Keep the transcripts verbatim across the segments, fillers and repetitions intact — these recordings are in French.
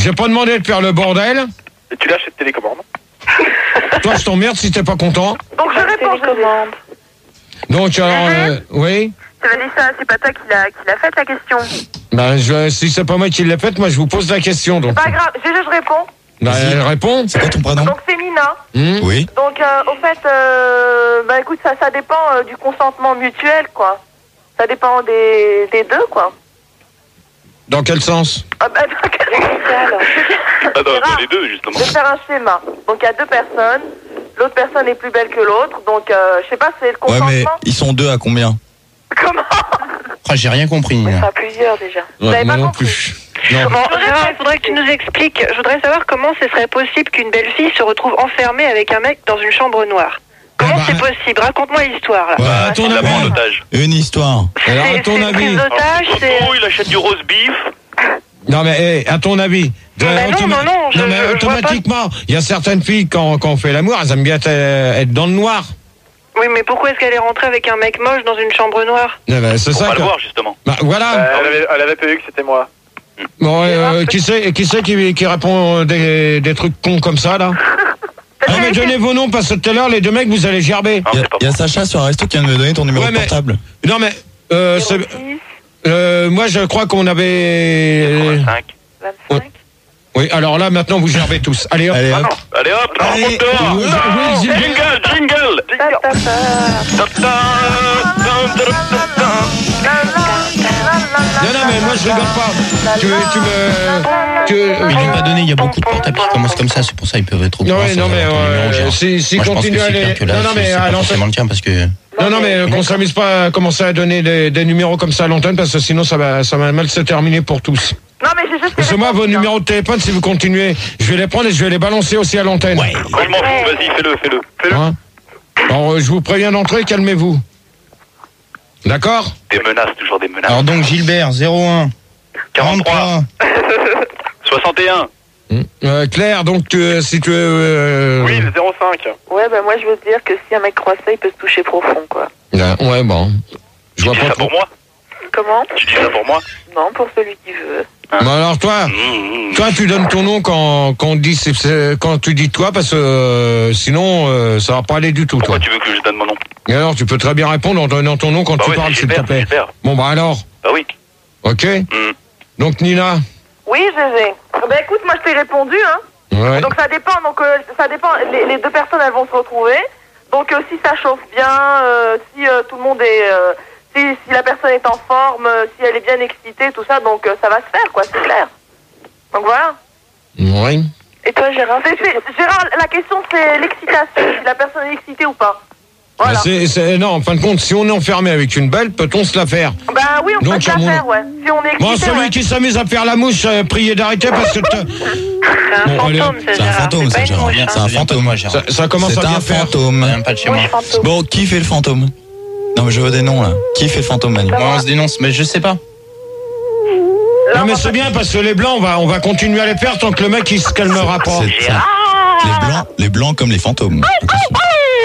J'ai pas demandé de faire le bordel. Et tu lâches cette télécommande. Toi, je t'emmerde si t'es pas content. Donc je réponds, commande. Donc, alors, euh, oui. Tu m'as dit ça, c'est pas toi qui l'a, qui l'a faite la question. Ben, je, si c'est pas moi qui l'ai faite, moi, je vous pose la question, donc. Pas grave, je, je réponds. Ben, elle répond. C'est quoi ton prénom? Donc c'est Nina. Mmh. Oui. Donc euh, au fait, euh, bah écoute, ça, ça dépend euh, du consentement mutuel, quoi. Ça dépend des, des deux, quoi. Dans quel sens? Ah bah, dans quel alors Ah, dans, dans les deux, justement. Je vais faire un schéma. Donc il y a deux personnes. L'autre personne est plus belle que l'autre. Donc euh, je sais pas, c'est le Ouais, consentement. mais ils sont deux à combien? Comment? Ah, j'ai rien compris. On sera plusieurs déjà. Vous Ouais, avez moi pas non compris. plus. Non. Bon, Gérard, il faudrait que tu nous expliques. Je voudrais savoir comment ce serait possible qu'une belle fille se retrouve enfermée avec un mec dans une chambre noire. Comment Ah bah, c'est possible? Raconte-moi l'histoire, là. Ouais, à ton Il la prend en avis. otage. Une histoire. Alors, à C'est ton c'est une avis. prise d'otage, En c'est... gros, il achète du roast beef. Non, mais, hey, à ton avis. De, Bah non, non, non, je- mais je- je vois automatiquement, il y a certaines filles, quand, quand on fait l'amour, elles aiment bien être, être dans le noir. Oui, mais pourquoi est-ce qu'elle est rentrée avec un mec moche dans une chambre noire? Eh ben, c'est On ça va que... le voir, justement. Bah, voilà. Euh, elle, avait, elle avait pas vu que c'était moi. Bon, euh, qui c'est, qui c'est qui, qui répond des, des trucs cons comme ça, là? Ah, mais donnez vos noms, parce que tout à l'heure, les deux mecs, vous allez gerber. Non, Il y, c'est pas y a moi. Sacha sur un resto qui vient de me donner ton numéro Ouais, de mais- portable. Non, mais, euh, c'est, euh, moi, je crois qu'on avait... quatre-vingt-cinq. vingt-cinq. Oui, alors là, maintenant, vous gerbez tous. Allez, hop. Allez Ah hop. non. Allez hop, Allez. remonte dehors. Oui, oui, Gilbert. Jingle, jingle. Ta, ta, ta. Ta, ta, ta, ta, ta, ta. Non, non, mais moi, je rigole pas. Tu, tu me... Tu, Ils l'ont pas donné, il y a beaucoup de portables qui commencent comme ça, c'est pour ça ils peuvent être au Non, courant. ouais, sans non, mais, avoir ton ouais, numéro, Gérard. si- si Moi, je pense continue que à c'est aller- clair que là, non, non, c'est- mais c'est à pas l'antenne- forcément le tien parce que... Non, non, mais qu'on s'amuse pas à commencer à donner des, des numéros comme ça à l'antenne, parce que sinon, ça va, ça va mal se terminer pour tous. Non, mais j'ai juste. Parce que moi, vos répondu, hein. numéros de téléphone, si vous continuez, je vais les prendre et je vais les balancer aussi à l'antenne. Ouais. Moi, je m'en fous, vas-y, fais-le, fais-le. Fais-le. Hein? Alors, euh, je vous préviens d'entrer, calmez-vous. D'accord? Des menaces, toujours des menaces. Alors donc Gilbert, zéro un, quarante-trois, quarante-trois, soixante et un. Euh, Claire, donc, tu, euh, si tu veux... euh, Oui, le zéro cinq. Ouais, bah moi je veux te dire que si un mec croit ça, il peut se toucher profond, quoi. là, ouais, bon. Je Tu vois dis pas ça trop. pour moi? Comment? Tu dis ça pour moi? Non, pour celui qui veut. Bon, alors, toi... Mmh, mmh. Toi, tu donnes ton nom quand, quand, on dit, c'est- c'est- quand tu dis toi, parce que euh, sinon, euh, ça va pas aller du tout, Pourquoi toi. tu veux que je donne mon nom? Et alors, tu peux très bien répondre en donnant ton nom quand Bah tu ouais, parles, c'est s'il te Gilbert, plaît. Gilbert. Bon, bah alors, Bah oui. ok. Mmh. Donc, Nina. Oui, Gégé. Bah écoute, moi je t'ai répondu, hein. Ouais. Donc ça dépend, donc euh, ça dépend. Les, les deux personnes elles vont se retrouver. Donc euh, si ça chauffe bien, euh, si euh, tout le monde est, euh, si, si la personne est en forme, euh, si elle est bien excitée, tout ça, donc euh, ça va se faire, quoi, c'est clair. Donc voilà. Ouais. Et toi, Gérard? c'est, c'est, Gérard, la question c'est l'excitation, si la personne est excitée ou pas. Voilà. Bah, c'est, c'est, non, en fin de compte, si on est enfermé avec une belle, peut-on se la faire? Bah oui, on Donc, peut se la à mon- faire, ouais. Si on est excité, Bon, celui ouais. qui s'amuse à faire la mouche, euh, priez d'arrêter parce que t'as- C'est un Bon, allez, fantôme, ça, C'est un Gérard. fantôme, C'est ça, pas une Gérard. mouche, hein. C'est un fantôme. moi, Gérard. ça, ça commence C'est à bien un faire. fantôme. Même pas de chez moi. Mouche fantôme. Bon, qui fait le fantôme? Non, mais je veux des noms, là. Qui fait le fantôme, Manu? Moi, on se dénonce, mais je sais pas. Non, mais c'est bien parce que les blancs, on va, on va continuer à les faire tant que le mec il se calmera pas. C'est ça. Les blancs, les blancs comme les fantômes. Attention.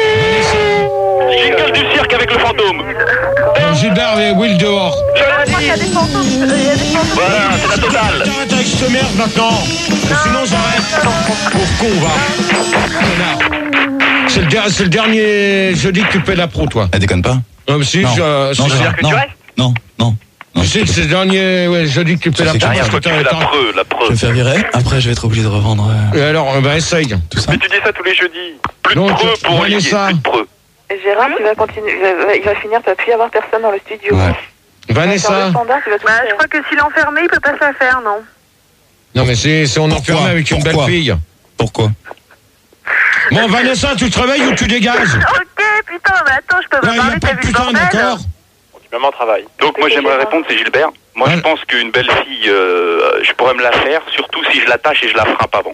Jingle du cirque avec le fantôme. Bon, Gilbert et Will dehors. Je crois qu'il y a des fantômes. Il y a des fantômes. Voilà, c'est la totale. Arrête avec cette merde maintenant. Sinon j'arrête. Pauvre con, va. Connard. C'est le, der- c'est le dernier jeudi que tu fais la pro, toi. Elle déconne pas? Euh, si, Non, je, non, c'est- Gérard, non, non, non, non. je sais que c'est le dernier ouais, jeudi que tu fais Ça la fait pro. Rien, parce que toi, tu t'as- fais la t'as- preuve, la Je vais me preuve. faire virer. Après, je vais être obligé de revendre euh, Et alors, euh, bah essaye. tout ça. Mais tu dis ça tous les jeudis. Plus de Donc, preuves pour Olivier, Vanessa. plus de preuves. Et Gérard, tu vas continuer. Il va, il va finir, tu vas plus y avoir personne dans le studio. Ouais. Vanessa. Le standard, tu vas tout Bah, faire. je crois que s'il est enfermé, il peut pas se la faire, non? Non, mais c'est c'est on enfermé Pourquoi avec une Pourquoi belle fille. Pourquoi? Bon, Vanessa, tu te réveilles ou tu dégages? Ok, putain, mais attends, je peux Ouais, pas y a parler, pas t'as de vu le putain, bordel? d'accord? Même en travail. Donc moi j'aimerais répondre, c'est Gilbert. Moi Ouais. je pense qu'une belle fille, euh, je pourrais me la faire, surtout si je l'attache et je la frappe avant.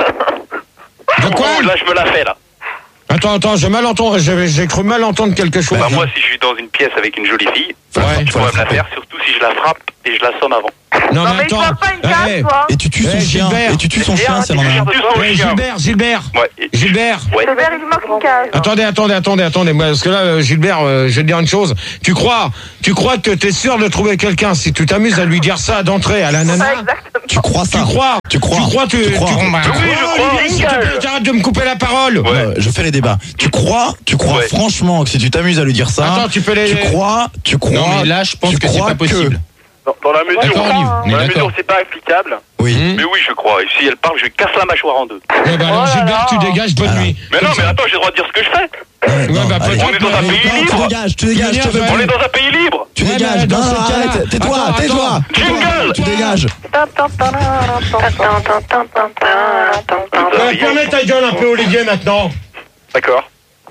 De quoi? Oh, là je me la fais là. Attends, attends, j'ai mal entendu, j'ai j'ai cru mal entendre quelque chose. Bah moi si je suis dans une pièce avec une jolie fille, Ouais, je faut la pourrais me la frapper. faire, surtout si je la frappe et je la sonne avant. Non, Non, mais mais il attends. faut pas une case, Eh, toi. Et tu tues son Eh, chien. Gilbert. Et tu tues son chien, c'est normal. eh, Gilbert, Gilbert. Ouais. Gilbert. Ouais. Gilbert, il lui manque une case. Attendez, attendez, attendez, attendez. Moi, parce que là, euh, Gilbert, euh, je vais te dire une chose. Tu crois, tu crois que t'es sûr de trouver quelqu'un si tu t'amuses à lui dire ça d'entrée à la Ouais, nana? exactement. Tu crois ça? Tu crois? Tu crois? Tu crois? Tu, Tu crois? tu- Oui, je Oh, crois. Olivier, s'il te plaît, t'arrêtes de me couper la parole. Ouais. Euh, je fais les débats. Tu crois, tu crois Ouais. franchement que si tu t'amuses à lui dire ça, Attends, tu peux les- tu crois, tu crois. Non, mais là, je pense tu que c'est crois pas possible. Dans, dans la mesure, D'accord, Olive, on est dans la mesure d'accord. où c'est pas applicable. Oui. Hum. Mais oui, je crois. Et si elle parle, je casse la mâchoire en deux. Ouais, bah, alors, Oh là Gilbert, là. tu dégages, bonne Voilà. nuit. Mais non, mais attends, j'ai le droit de dire ce que je fais. Ouais, non, bah, allez. peut-être, On est dans un mais- pays Non, tu libre. dégages, tu dégages, Tu je te veux veux venir, On est plus. dans un pays libre. Tu Ouais, mais dégages, dans non, ce non, cas-là- arrête, tais-toi, Attends, tais-toi, attends. tais-toi, Jingle. tu dégages. Euh, fermez ta gueule un peu, Olivier, maintenant. D'accord.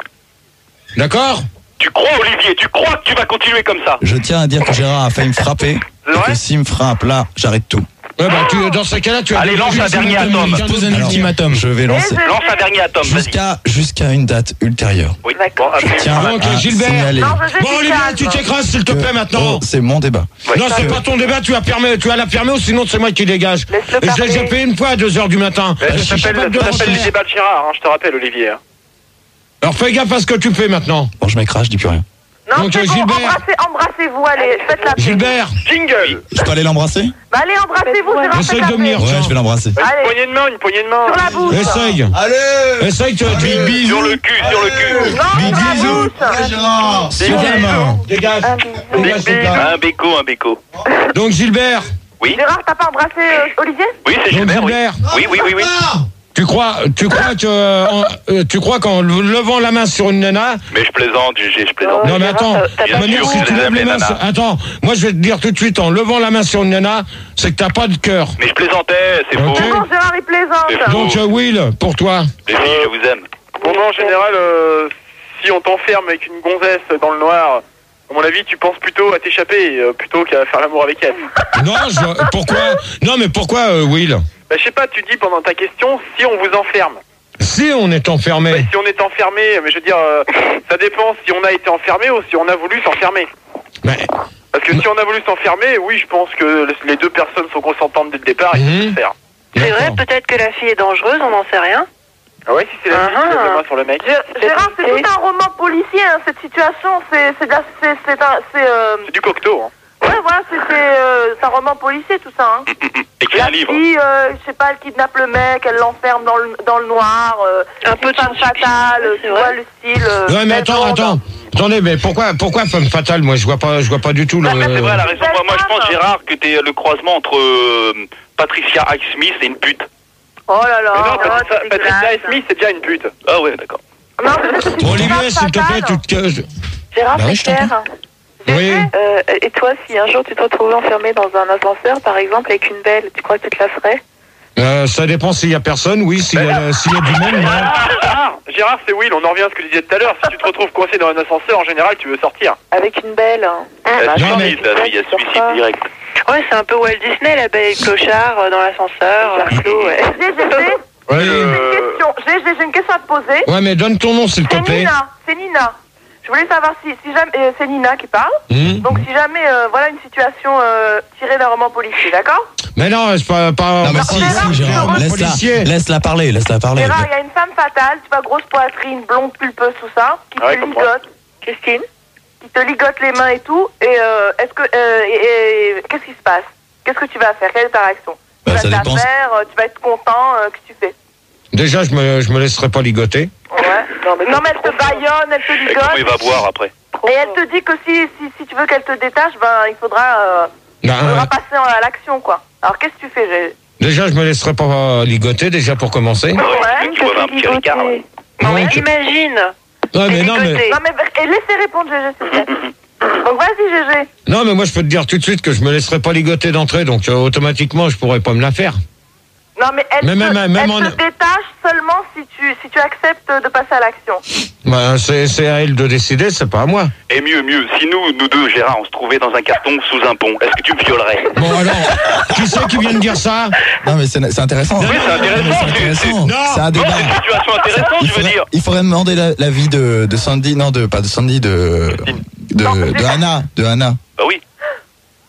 D'accord? Tu crois, Olivier, tu crois que tu vas continuer comme ça? Je tiens à dire que Gérard a failli me frapper. C'est Et vrai que s'il me frappe là, j'arrête tout. Ouais, bah, tu, dans ce cas-là, tu as. Allez, lance un dernier atome. Pose un Alors, ultimatum. Je vais lancer Et Lance un dernier atome, vas-y. jusqu'à jusqu'à une date ultérieure. Oui. Bon, absolument. Tiens Donc, à Gilbert. signaler Non, je sais Bon, qu'il Olivier, calme. tu t'écrases, s'il te que- plaît, maintenant. oh, c'est mon débat. Ouais. Non, c'est pas ton débat, tu as, permis, tu as la permis ou sinon c'est moi qui dégage. Laisse-le Et je l'ai parler. déjà fait une fois à deux heures du matin. Eh, Je ça suis s'appelle capable de ça s'appelle les refaire. débats de Gérard, hein, je te rappelle, Olivier. hein. Alors fais gaffe à ce que tu fais maintenant. Bon, je m'écrase, je dis plus rien. Non, Donc, c'est euh, bon, Gilbert. embrassez, embrassez-vous, allez, faites la paix. Gilbert, Jingle. Je peux aller l'embrasser? Bah, allez, embrassez-vous, Gérard, Essaye faites la de venir. paix. Ouais, je vais l'embrasser. Une Allez. poignée de main, une poignée de main. Sur la bouche. essaye. Allez! Essaye, tu tu- Bisous. Sur le cul, sur le cul. Non, sur la bouche. Gérard! Sur la main. Dégage. Dégage, Big, big. Gilbert. Un béco, un béco. Donc Gilbert, Oui, Gérard, t'as pas embrassé euh, Olivier? oui, c'est donc Gilbert, oui. Gilbert, Oui, oui, oui, oui. tu crois, tu crois que, euh, en, euh, tu crois qu'en levant la main sur une nana, Mais je plaisante, je, je plaisante. non mais attends, t'as pas manière, vu si où tu je les lèves aime, les les mains, nanas. sur- attends, moi je vais te dire tout de suite, en levant la main sur une nana, c'est que t'as pas de cœur. Mais je plaisantais, c'est Ok. faux. C'est bon, Gérard, il plaisante. C'est faux. Donc euh, Will, pour toi. Les filles, je vous aime. Bon, non, en général, euh, si on t'enferme avec une gonzesse dans le noir, à mon avis, tu penses plutôt à t'échapper euh, plutôt qu'à faire l'amour avec elle. Non, je, pourquoi? Non mais pourquoi euh, Will? Bah, je sais pas, tu dis pendant ta question si on vous enferme. Si on est Ouais, enfermé. si on est enfermé, mais je veux dire, euh, ça dépend si on a été enfermé ou si on a voulu s'enfermer. Mais, Parce que si on a voulu s'enfermer, oui, je pense que les deux personnes sont consentantes dès le départ et ça Mhm. peut se faire. C'est vrai, d'accord. peut-être que la fille est dangereuse, on n'en sait rien. Ah ouais, si c'est la fille qui lève la main sur le mec. Gé- Gérard, c'est tout un roman policier, hein, cette situation. C'est c'est de la- c'est- c'est un, c'est, euh, C'est du cocteau. Hein. ouais, voilà, c'est c'est, euh, c'est un roman policier, tout ça. Hein. Écris La un livre. fille, euh, je sais pas, elle kidnappe le mec, elle l'enferme dans le, dans le noir. Euh, Un peu une de femme science-fiction, fatale, c'est tu vrai. vois le style. Euh, Ouais, mais belle attends, blonde. attends. Attendez, mais pourquoi, pourquoi femme fatale? Moi, je vois pas, je vois pas du tout le. Non, mais c'est vrai, elle a raison. Belle Moi, moi, je pense, femme. Gérard, que t'es le croisement entre euh, Patricia Highsmith et une pute. Oh là là. Mais non, oh, Patricia, c'est Patricia dégueulasse. Smith, c'est déjà une pute. Ah ouais, d'accord. Non, mais c'est une Bon, femme Olivier, s'il te plaît, fatale. tu te. Gérard, Bah oui, c'est je t'entends. clair. Oui. Euh, et toi, si un jour tu te retrouvais enfermé dans un ascenseur, par exemple, avec une belle, tu crois que tu te la ferais? Euh, ça dépend s'il y a personne, oui, s'il y a, s'il y a du monde, non. Gérard, Gérard, Gérard, c'est Will, on en revient à ce que je disais tout à l'heure. Si tu te retrouves coincé dans un ascenseur, en général, tu veux sortir. Avec une belle. hein. Elle Bah, se non, mais- suicide, la fille, elle se suicide direct. Ouais, c'est un peu Walt Disney, la belle et le clochard euh, dans l'ascenseur. Charlot, ouais. J'ai j'ai- j'ai- Oui. j'ai une Euh, question. J'ai j'ai- j'ai une question à te poser. Ouais, mais donne ton nom, s'il te C'est plaît. Nina. C'est Nina. Je voulais savoir si, si jamais euh, c'est Nina qui parle. Hmm. Donc si jamais euh, voilà une situation euh, tirée d'un roman policier, d'accord? Mais non, c'est pas, pas, Non, mais pas si, Gérard, si, Gérard, Gérard, laisse-la, policier. laisse-la parler, laisse-la parler. Gérard, il y a une femme fatale, tu vois, grosse poitrine, blonde, pulpeuse, tout ça, qui Ouais, te comprends. ligote, Christine? qui te ligote les mains et tout. Et euh, est-ce que euh, et, et qu'est-ce qui se passe? Qu'est-ce que tu vas faire? Quelle est ta réaction? Bah, Tu ça vas te dépend. la faire, euh, tu vas être content, euh, qu'est-ce que tu fais? Déjà, je me, je me laisserai pas ligoter. Ouais. Non mais, non, mais elle te baillonne, elle te Et comment il ligote. va boire après? Et elle te dit que si, si, si tu veux qu'elle te détache, ben il faudra, euh, Ben, il faudra euh, passer à l'action, quoi. Alors qu'est-ce que tu fais? J'ai- déjà, je me laisserai pas ligoter, déjà pour commencer. Ouais. Tu vois un petit Ricard. ouais. Non, mais Donc- imagine. Ouais, mais t'es non, mais, ligoté. Non mais et laissez répondre G G s'il te plaît. Donc vas-y G G. non, mais moi, je peux te dire tout de suite que je me laisserai pas ligoter d'entrée, donc euh, automatiquement, je pourrais pas me la faire. Non mais elle, Mais te, même- même elle en- te détache seulement si tu si tu acceptes de passer à l'action. Ben, c'est, c'est à elle de décider, c'est pas à moi. Et mieux, mieux, si nous, nous deux, Gérard, on se trouvait dans un carton sous un pont, est-ce que tu me violerais? Bon, alors, qui c'est qui vient de dire ça? Non, mais c'est c'est intéressant. Oui, c'est intéressant, Mais C'est c'est- intéressant. c'est- C'est un non, débat. Non, c'est une situation intéressante, Il je veux faudrait, dire. il faudrait demander la- l'avis de, de Sandy, non, de, pas de Sandy, de, de, Non, de Anna, de Anna. Bah oui.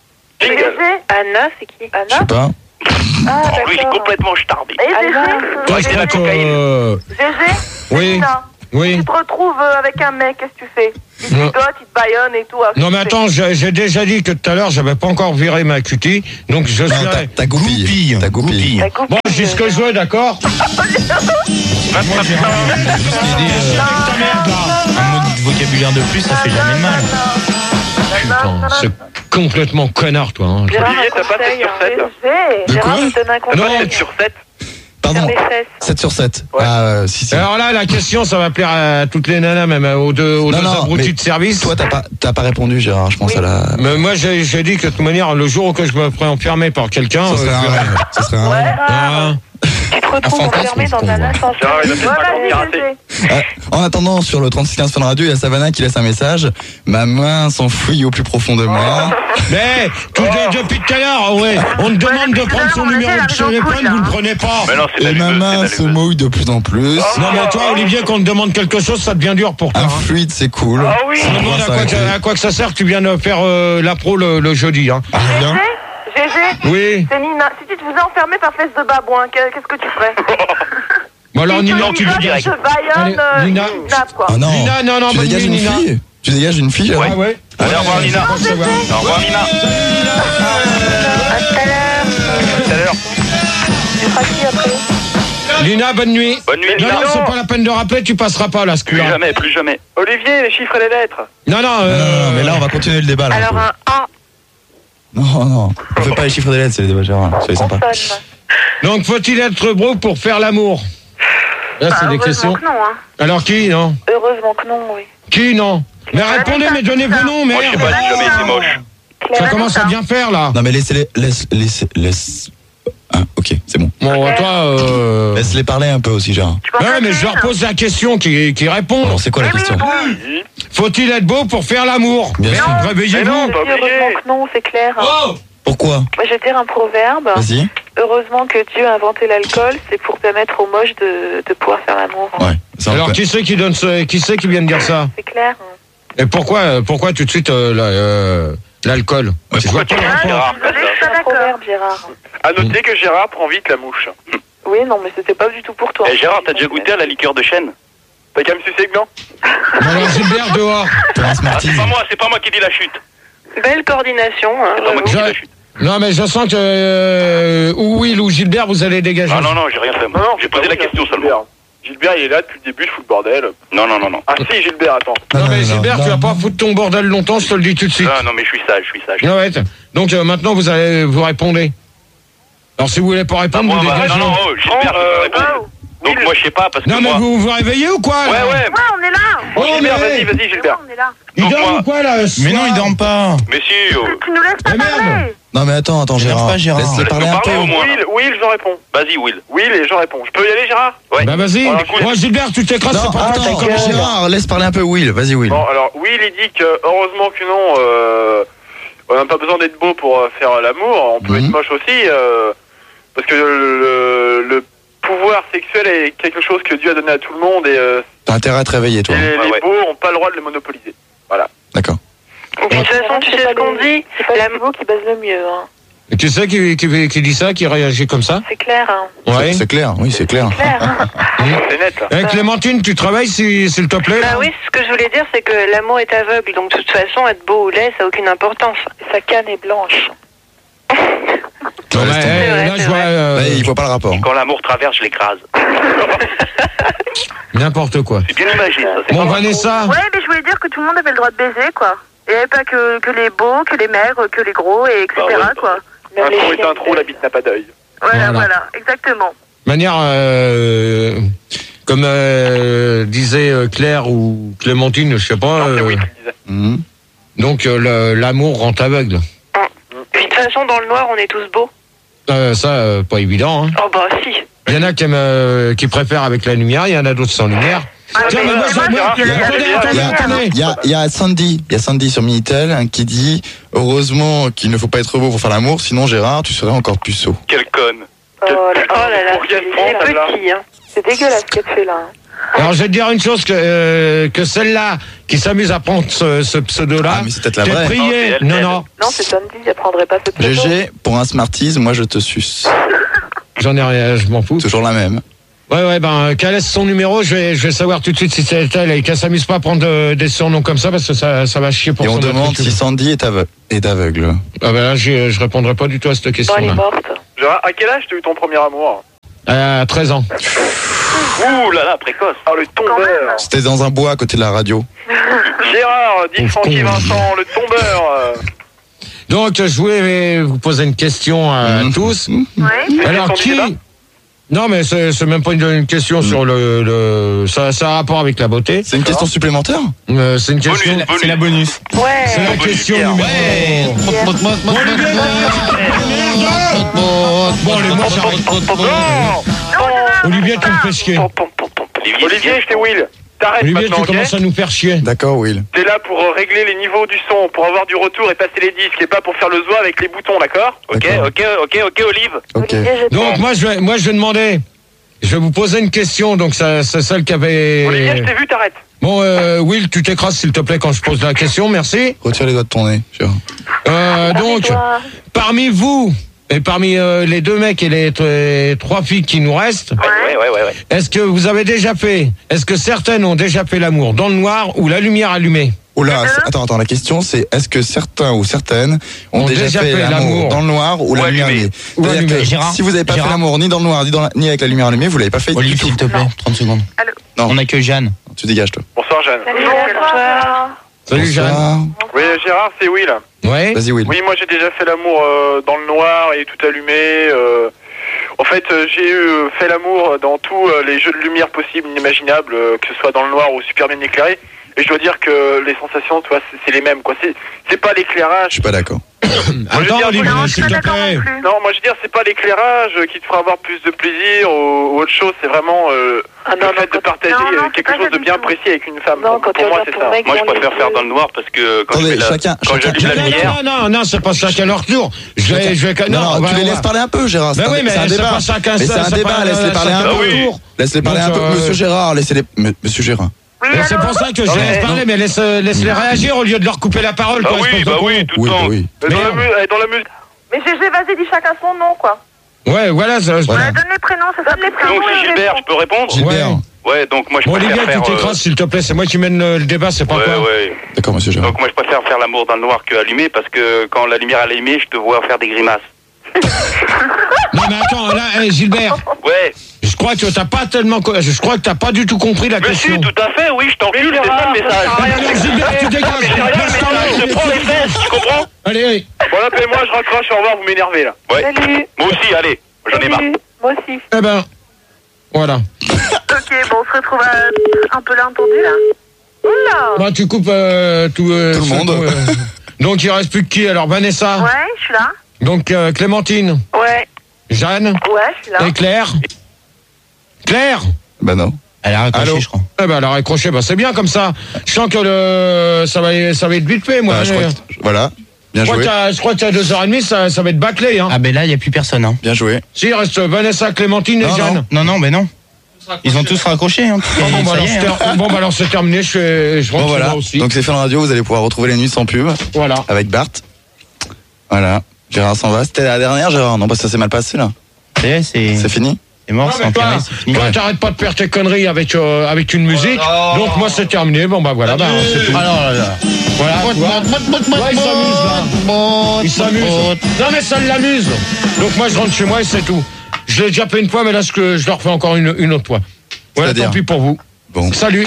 Jingle. G G. Anna, c'est qui? Je sais Anna? pas. Ah, Oh, lui, il est d'accord. complètement starbé. Et G G. Toi, je c'est crois la que. cocaïne. euh, G G. Oui. Nina. Oui. Tu te retrouves euh, avec un mec, qu'est-ce que tu fais? Il te Non. ligote, il te baïonne et tout. alors, Non, mais qu'est-ce que tu attends, j'ai j'ai déjà dit que tout à l'heure, j'avais pas encore viré ma cutie. Donc, je Non, t'as serai. t'as goupille. Goupille. T'as goupille. La coupe, Bon, je dis ce que je veux, d'accord? Moi, j'ai juste l'idée, euh, Ta merde, là. un mot de vocabulaire de plus, ça fait jamais de mal. Putain, c'est complètement connard, toi. Hein. Gérard, Olivier, un t'as pas conseil, sept sur hein. sept. De Gérard, quoi je te donne un conseil. Non, sept sur sept. Pardon. Faire des fesses. sept sur sept. Ouais. Ah, euh, si, si. Alors là, la question, ça va plaire à toutes les nanas, même aux deux, aux Non, deux non, abrutis mais de service. Toi, t'as pas, t'as pas répondu, Gérard. Je pense Oui. à la. Mais moi, j'ai j'ai dit que de toute manière, le jour où je me ferai enfermer par quelqu'un, Ce euh, serait je un verrai. rêve. Ce serait un rêve. Ah. Tu te retrouves fantasme, enfermé ce dans qu'on un voit. ascenseur. Gérard, il a peut-être Ouais, pas compris vas-y, raté. G G. Euh, en attendant, sur le trente-six quinze Fun Radio, il y a Savannah qui laisse un message. Ma main s'enfuit au plus profond de moi. Mais tout de- depuis tout à l'heure, ouais, on te demande de prendre son numéro de téléphone, vous le prenez pas. Mais non, c'est la Et ma luveuse, main c'est se la luveuse. mouille de plus en plus. Non mais toi, Olivier, quand on te demande quelque chose, ça devient dur pour toi. Un Hein. fluide, c'est cool. Ah oui. Je me demande à quoi, que- à quoi que ça sert que tu viens de faire euh, la pro le, le jeudi. Hein. Ah, bien. G G. Oui. C'est Nina. Si tu te faisais enfermer par fesse de babouin, que- qu'est-ce que tu ferais? Bon alors Si Nina, te tu ligote, dégages. te baïonne, Allez, euh, Nina. il kidnappe, quoi. Oh non. Nina, non, non, tu bonne dégages nuit, une Nina. fille. Tu dégages une fille, là. Ah ouais. Allez, au revoir, Nina. On se voit. Au revoir, Nina. À tout à l'heure. Tout à l'heure. Tu feras qui après? Nina, bonne nuit. Bonne nuit, Non, Nina. non, c'est pas la peine de rappeler, tu passeras pas là, ce Plus cul-là. jamais, plus jamais. Olivier, les chiffres et les lettres. Non, non, Non, euh, non, non, mais là, on va continuer le débat, là. Alors un A. Non, non. On fait pas les chiffres des lettres, c'est les débats, Gérard. Soyez On sympa. sonne. Donc, faut-il être beau pour faire l'amour? Là, c'est Bah, des heureusement questions. que non, hein. Alors, qui, non? Heureusement que non, oui. Qui, non? Mais répondez, mais donnez vos noms, Moi, je sais merde. pas, j'ai jamais été moche. Ça Claire. commence à bien faire, là. Non, mais laissez-les. Laisse, laisse, laisse. Ah, ok, c'est bon. Bon, toi, euh... Laisse-les parler un peu aussi, Gérard. Tu penses Ouais, à mais qui, je leur hein? pose la question qui, qui répond. Alors, c'est quoi la Eh oui, question bon. Faut-il être beau pour faire l'amour? Bien Merde, sûr. Mais non, réveillez-vous. pas obligé. Heureusement que non, c'est clair. Oh! Pourquoi? Moi, je vais dire un proverbe. Vas-y. Heureusement que Dieu a inventé l'alcool, c'est pour permettre aux moches de, de pouvoir faire l'amour. Ouais. Ça, on Alors, peut- qui c'est qui donne ce... qui c'est qui vient de dire ça? C'est clair. Et pourquoi, pourquoi tout de suite euh, la- euh, l'alcool? Ouais, Je vois pas le Ah, rapport. Gérard, désolé, je suis C'est pas un d'accord. proverbe, Gérard. À noter que Gérard prend vite la mouche. Oui, non, mais c'était pas du tout pour toi. Eh, Gérard, t'as déjà goûté à la liqueur de chêne? T'as qu'à me sucer le gland. Bon, alors, Gilbert, dehors. Thomas Ah, Martin. c'est pas moi, c'est pas moi qui dis la chute. Belle coordination. Hein, C'est pas moi qui dis la chute. Non, mais je sens que euh, ou Will ou Gilbert, vous allez dégager. Ah non, non, j'ai rien fait. Non, moi. non, J'ai c'est posé pas la oui, question hein, seulement. Gilbert. Gilbert, il est là depuis le début, je fous le bordel. Non, non, non, non. Ah si, Gilbert, attends. Non, mais non, Gilbert, non. tu vas pas foutre ton bordel longtemps, je te le dis tout de suite. Non, non, mais je suis sage, je suis sage. Non, ouais. Donc euh, maintenant, vous allez vous répondez. Alors si vous voulez pas Bah, répondre, moi, vous bah, dégagez. non, non, oh, Gilbert, Oh, je peux euh, répondre. Oh. Donc moi, je sais pas, parce que Non, mais moi... vous vous réveillez ou quoi là? Ouais, ouais. Ouais, on est là. Oh, Gilbert, mais- vas-y, vas-y, C'est Gilbert. bon, on est là. Il Donc, dort moi- ou quoi là ce Mais non, soir il dorment pas. Mais si, oh. Tu nous laisses pas Mais merde. parler. Non, mais attends, attends, Énerve Gérard. pas, Gérard. Laisse-les Laisse-le parler un peu. parler, au moins. Will, Will, j'en réponds. Vas-y, Will. Will et j'en réponds. Je peux y aller, Gérard? Ouais. Bah vas-y. Alors, écoute. Moi Gilbert, tu t'écrases, Non, c'est pas attends, toi qui Gérard, laisse parler un peu Will. Vas-y, Will. Bon, alors, Will, il dit que, heureusement que non, euh, on n'a pas besoin d'être beau pour euh, faire l'amour. On peut Mhm. être moche aussi, euh, parce que le, le, le pouvoir sexuel est quelque chose que Dieu a donné à tout le monde et, euh, T'as intérêt à te réveiller, toi. et les, Ouais, les ouais. beaux n'ont pas le droit de les monopoliser. D'accord. De toute façon, tu sais ce qu'on dit. C'est pas La- le niveau qui baise le mieux. Hein. Et tu sais qui, qui, qui dit ça, qui réagit comme ça? C'est clair. Hein. Ouais. C'est- C'est clair, oui, c'est clair. Clair. Hein. C'est net, là. Eh, Clémentine, tu travailles si- s'il te plaît? Bah oui, ce que je voulais dire, c'est que l'amour est aveugle. Donc de toute façon, être beau ou laid, ça n'a aucune importance. Sa canne est blanche. Non, Ouais, mais, laisse tomber. eh, vrai, là, c'est je vois vrai. euh, Ouais, il voit pas le rapport. Quand l'amour traverse, je l'écrase. n'importe quoi. C'est bien imagé, ça. C'est Bon, pas Vanessa, Ouais, mais je voulais dire que tout le monde avait le droit de baiser, quoi. Et pas que, que les beaux, que les maigres, que les gros, et etc. Bah ouais. quoi. Même Un les trou est chiens un trou, la bite n'a pas d'œil. Voilà, Voilà. voilà, exactement. manière, euh, comme euh, disait euh, Claire ou Clémentine, je sais pas. Non, c'est euh, Will qui disait. Mhm. donc euh, le- l'amour rend aveugle. Puis de toute façon, dans le noir, on est tous beaux. Euh, ça, euh, pas évident. Hein. Oh bah si. Il y en a qui, aiment, euh, qui préfèrent avec la lumière, il y en a d'autres sans lumière. Ah, Tiens, mais mais moi, moi, je- moi, je- je- attendez, je- attendez, Il y a- attendez. Il y a, il y a Sandy, il y a Sandy sur Minitel hein, qui dit heureusement qu'il ne faut pas être beau pour faire l'amour, sinon Gérard, tu serais encore puceau. Quelle conne. Oh là Oh là là, Pour quelle c'est France, celle-là petit. Hein. C'est dégueulasse ce qu'elle fait là. Hein. Alors, je vais te dire une chose, que, euh, que celle-là, qui s'amuse à prendre ce, ce pseudo-là, Ah, mais c'est peut-être la t'es vraie. prié. Non, c'est elle, Non, elle. non, Non, c'est Sandy, elle prendrait pas ce pseudo. G G, pour un Smarties, moi je te suce. j'en ai rien, je m'en fous. Toujours la même. Ouais, ouais, ben, qu'elle laisse son numéro, je vais, je vais savoir tout de suite si c'est elle et qu'elle s'amuse pas à prendre euh, des surnoms comme ça parce que ça, ça va chier pour Et on son demande matricule. si Sandy est aveugle. Est aveugle. Ah ben là, j'y- je répondrai pas du tout à cette Non, elle est question-là. morte. Gérard, à quel âge t'as eu ton premier amour? À treize ans. Ouh là là, précoce. Ah, le tombeur. C'était dans un bois à côté de la radio. Gérard, dit Pauvre Francky con. Vincent, le tombeur. euh. Donc, je voulais vous poser une question à Mmh. tous. Oui. Alors, question du qui... débat Non, mais c'est c'est même pas une, une question sur le... le... Ça, ça a un rapport avec la beauté. C'est une question supplémentaire? Euh, c'est une question... Bonus, bonus. C'est la bonus. C'est Ouais. la bonus, question Pierre. numéro... Bon, les moi, j'arrête. Olivier, tu me fais chier. Pom, pom, pom, pom. Olivier, Olivier, je t'ai Will. T'arrêtes Olivier, maintenant, tu ok? commences à nous faire chier. D'accord, Will. T'es là pour euh, régler les niveaux du son, pour avoir du retour et passer les disques, et pas pour faire le zoa avec les boutons, d'accord? Ok, D'accord. ok, ok, ok, Olive. Ok. Olivier, je Donc, t'aime. moi, je vais, moi, je vais demander... Je vais vous poser une question, donc ça- c'est celle qui avait... Olivier, je t'ai vu, t'arrêtes. Bon, euh, Will, tu t'écrases, s'il te plaît, quand je pose la question, merci. Retire les doigts de ton nez. Gérard. Euh, donc, Arrête-toi. parmi vous, et parmi euh, les deux mecs et les t- trois filles qui nous restent, Ouais, ouais, ouais, ouais. est-ce que vous avez déjà fait, est-ce que certaines ont déjà fait l'amour dans le noir ou la lumière allumée? Oh là, c'est- attends, attends, la question c'est est-ce que certains ou certaines ont, Ont déjà, déjà fait, fait l'amour l'amour dans le noir ou, Ou la lumière allumé. allumée? Ou C'est-à-dire allumé. que Gérard, si vous n'avez pas Gérard. fait l'amour ni dans le noir ni, dans la- ni avec la lumière allumée, vous l'avez pas fait du Olivier, tout. s'il te plaît, trente secondes. Allô. Non. On accueille Jeanne. Tu dégages toi. Bonsoir, Jeanne. Salut, bonsoir. Salut Jeanne. Bonsoir. Oui, Gérard, c'est Will. Ouais. Vas-y Will. Oui, moi j'ai déjà fait l'amour euh, dans le noir et tout allumé. euh. En fait, euh, j'ai eu fait l'amour dans tous euh, les jeux de lumière possibles, inimaginables, euh, que ce soit dans le noir ou super bien éclairé. Et je dois dire que les sensations, tu vois, c'est c'est les mêmes, quoi. C'est c'est pas Je l'éclairage. suis pas d'accord. Attends, dire- Olivier, Non, je suis s'il pas te d'accord plaît. non plus. Non, moi je veux dire, c'est pas l'éclairage qui te fera avoir plus de plaisir ou, ou autre chose. C'est vraiment euh, Ah non, le non, fait de quand- partager non, non, euh, c'est quelque pas chose ça de du bien tout. précis avec une femme. Non, Pour- quand tu pour moi, regardes c'est ton ça. mec Moi, je dans les préfère faire yeux. dans le noir parce que quand je Attendez, fais la, chacun- quand chacun- j'allume la Non, lumière, non, non, non, c'est pas chacun leur tour. Je vais, je vais, Non, non, on tu va- les on laisses va- parler un peu, Gérard. Ben C'est oui, un- mais c'est un c'est débat. pas chacun Mais c'est ça, un c'est débat, pas- laisse-les parler un chacun peu. leur tour. Laisse-les parler Donc, un peu. euh, Monsieur Gérard, laissez les. Monsieur Gérard. Oui, Mais c'est allô. pour ça que je Non, les mais- laisse parler, mais laisse, laisse-les réagir au lieu de leur couper la parole. ah quoi, oui, espèce de bah con. oui, tout Oui, le bah temps. oui. Euh, Dans la, Merde. mu- euh, dans la musique. Mais G G, vas-y, dis chacun son nom, quoi. Ouais, voilà. ça- Voilà. Ouais, donne les prénoms, ça s'appelle les prénoms. Donc et c'est les Gilbert, noms. je peux répondre? Gilbert. Ouais. Ouais, donc moi je Bon, préfère Olivier, faire. tu euh, t'écrases, s'il te plaît. C'est moi qui mène le, le débat, c'est pas Ouais, toi. ouais. D'accord, monsieur Gérard. Donc moi je préfère faire l'amour dans le noir que allumé parce que quand la lumière est allumée, je te vois faire des grimaces. Non, mais attends, là, hey, Gilbert, Ouais. je crois que t'as pas tellement, co- je crois que t'as pas du tout compris la Mais question. si, tout à fait, oui, je t'encule, c'est ça le message. Alors, Gilbert, tu dégages. Mais c'est rien le message, je te prends les fesses, tu comprends? Allez, allez. Bon, là, moi je raccroche, au revoir, vous m'énervez là. Ouais. Salut. Moi aussi, allez, j'en ai marre. Salut. Moi aussi. Eh ben, voilà. Ok, bon, on se retrouve à... un peu là entendu, là. Oula. Bah, tu coupes euh, tout, euh, Tout le ce- monde. euh, donc, il reste plus que qui? Alors, Vanessa. Ouais, je suis là. Donc, euh, Clémentine. Ouais. Jeanne. Ouais, je suis là. Et Claire. Claire. Bah non. Elle a raccroché, Allô je crois. Eh ben, elle a raccroché. Bah, c'est bien comme ça. Je sens que le... ça va, ça va être vite fait, moi. Bah, je crois que- Voilà. Bien Je crois joué. que t'as- je crois que t'as deux heures et demie, ça, ça va être bâclé. Hein. Ah ben là, il n'y a plus personne. Hein. Bien joué. Si, il reste Vanessa, Clémentine et Non, Jeanne. Non, non, mais non. Ils ont tous raccroché. Hein. Bon, bon, bah, Ça y alors, est, c'est hein. ter- bon, bah, alors c'est terminé, je, fais, je rentre Bon chez voilà. moi aussi. Donc c'est Fun Radio, vous allez pouvoir retrouver les nuits sans pub Voilà. avec Bart. Voilà. Gérard s'en va. C'était la dernière, Gérard. Non, parce que ça s'est mal passé là. Ça y est, c'est C'est fini. c'est mort, Non, c'est mais enterré, toi, c'est fini. toi, t'arrêtes pas de perdre tes conneries avec, euh, avec une musique. Donc moi c'est terminé. Bon bah voilà, bah, c'est tout. Alors là là. Voilà, tu vois. Ouais, il s'amuse là. Il s'amuse. Non mais ça l'amuse. Donc moi je rentre chez moi et c'est tout. Je l'ai déjà fait une fois, mais là je, je le refais encore une, une autre fois. Voilà, C'est-à-dire tant pis pour vous. Bon. Salut.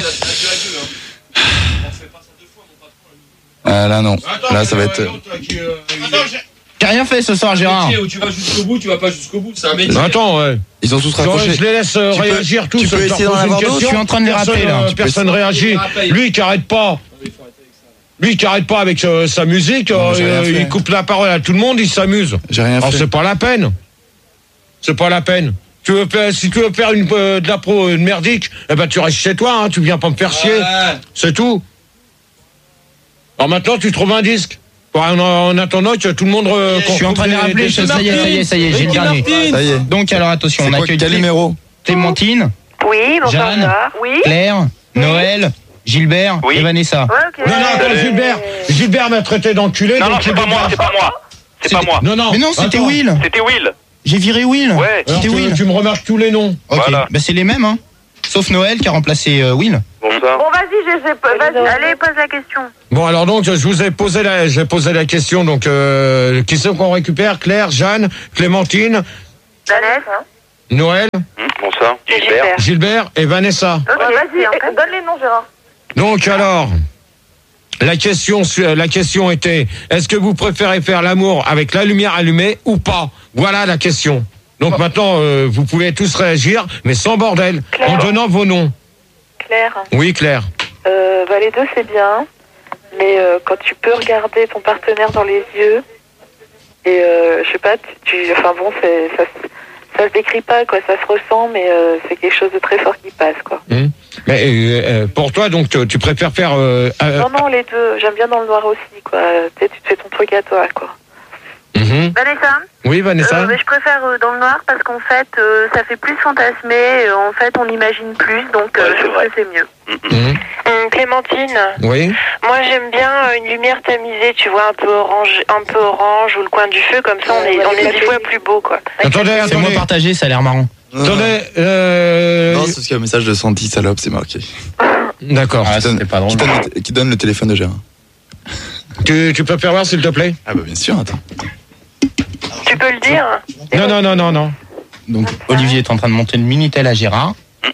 Ah là non. Là ça va être. J'ai rien fait ce soir, Gérard. Où tu vas jusqu'au bout, tu vas pas jusqu'au bout, c'est un métier. Attends, ouais. Ils ont tous Je, raccroché. je les laisse euh, Tu peux- réagir tous. tu peux je leur essayer d'en pose une avoir d'autres question. Je suis en train de les Personne, rappeler, là. euh, Tu peux Personne essayer- réagit. Lui qui arrête pas. Lui qui arrête pas avec euh, sa musique, Non, euh, j'ai rien euh, fait. il coupe la parole à tout le monde, il s'amuse. J'ai rien Alors fait. c'est pas la peine. C'est pas la peine. Tu veux faire, si tu veux faire une, euh, de la pro une merdique, eh ben tu restes chez toi, hein, tu viens pas me faire chier. C'est tout. Alors maintenant tu trouves un disque. En, en attendant que tout le monde. euh, Je suis en train de les retrouve rappeler. des- Ça y est, ça y est, ça y est, j'ai le dernier. Ça y est. Donc alors attention, C'est on quoi, accueille quel numéro? Clémentine, Oui, bonsoir. Jeanne, Oui. Claire, Noël, Gilbert Oui. et Vanessa. Ouais, ok. Non, non, attends, Gilbert. Gilbert m'a traité d'enculé. Non, non, donc c'est tu pas peux moi, c'est pas moi. C'est pas moi. Non, non. Mais non, c'était attends. Will. C'était Will. J'ai viré Will. Ouais. Alors, C'était tu, Will. tu me remarques tous les noms. Ok, Voilà. bah c'est les mêmes, hein. Sauf Noël qui a remplacé euh, Will. Bonsoir. Bon, vas-y, j'ai, j'ai, vas-y, Allez, pose la question. Bon, alors donc, je vous ai posé la, j'ai posé la question. Donc, euh, qui c'est qu'on récupère? Claire, Jeanne, Clémentine, Vanessa. Noël, Hum, bonsoir. C'est Gilbert. Gilbert. Gilbert et Vanessa. Ok, vas-y, et en fait- donne les noms, Gérard. Donc alors, la question, su- la question était, est-ce que vous préférez faire l'amour avec la lumière allumée ou pas? Voilà la question. Donc maintenant, euh, vous pouvez tous réagir, mais sans bordel, Claire. en donnant vos noms. Claire, Oui, Claire. euh, bah, les deux c'est bien, mais euh, quand tu peux regarder ton partenaire dans les yeux, et euh, je sais pas, tu, tu- enfin bon, c'est, ça, se- ça se décrit pas, quoi, ça se ressent, mais euh, c'est quelque chose de très fort qui passe, quoi. Hum. Mais euh, euh, pour toi, donc, tu, tu préfères faire... euh, euh, Non, non, les deux, j'aime bien dans le noir aussi, quoi. Tu sais, tu te fais ton truc à toi, quoi. mhm. Vanessa, Oui, Vanessa. euh, mais je préfère euh, dans le noir parce qu'en fait, euh, ça fait plus fantasmer. euh, en fait, on imagine plus, donc euh, Ouais, je c'est trouve vrai. que c'est mieux. Mhm. Hum, Clémentine, Oui. moi j'aime bien euh, une lumière tamisée, tu vois, un peu orange, un peu orange ou le coin du feu, comme ça on Ouais, est, ouais, on est la dix fois télé. plus beau, quoi. Attendez, C'est moi attendez. partagé, ça a l'air marrant. Attendez. Euh... Non, c'est parce qu'il y a un message de Sandy, salope, c'est marqué. D'accord. Ah, Qui donne- c'était pas drôle. Qui donne, le- qui donne le téléphone de Gérard. Tu, tu peux faire voir, s'il te plaît? Ah bah bien sûr, attends. Tu peux le dire? Non, non, non, non, non. Donc Olivier est en train de monter le Minitel à Gérard.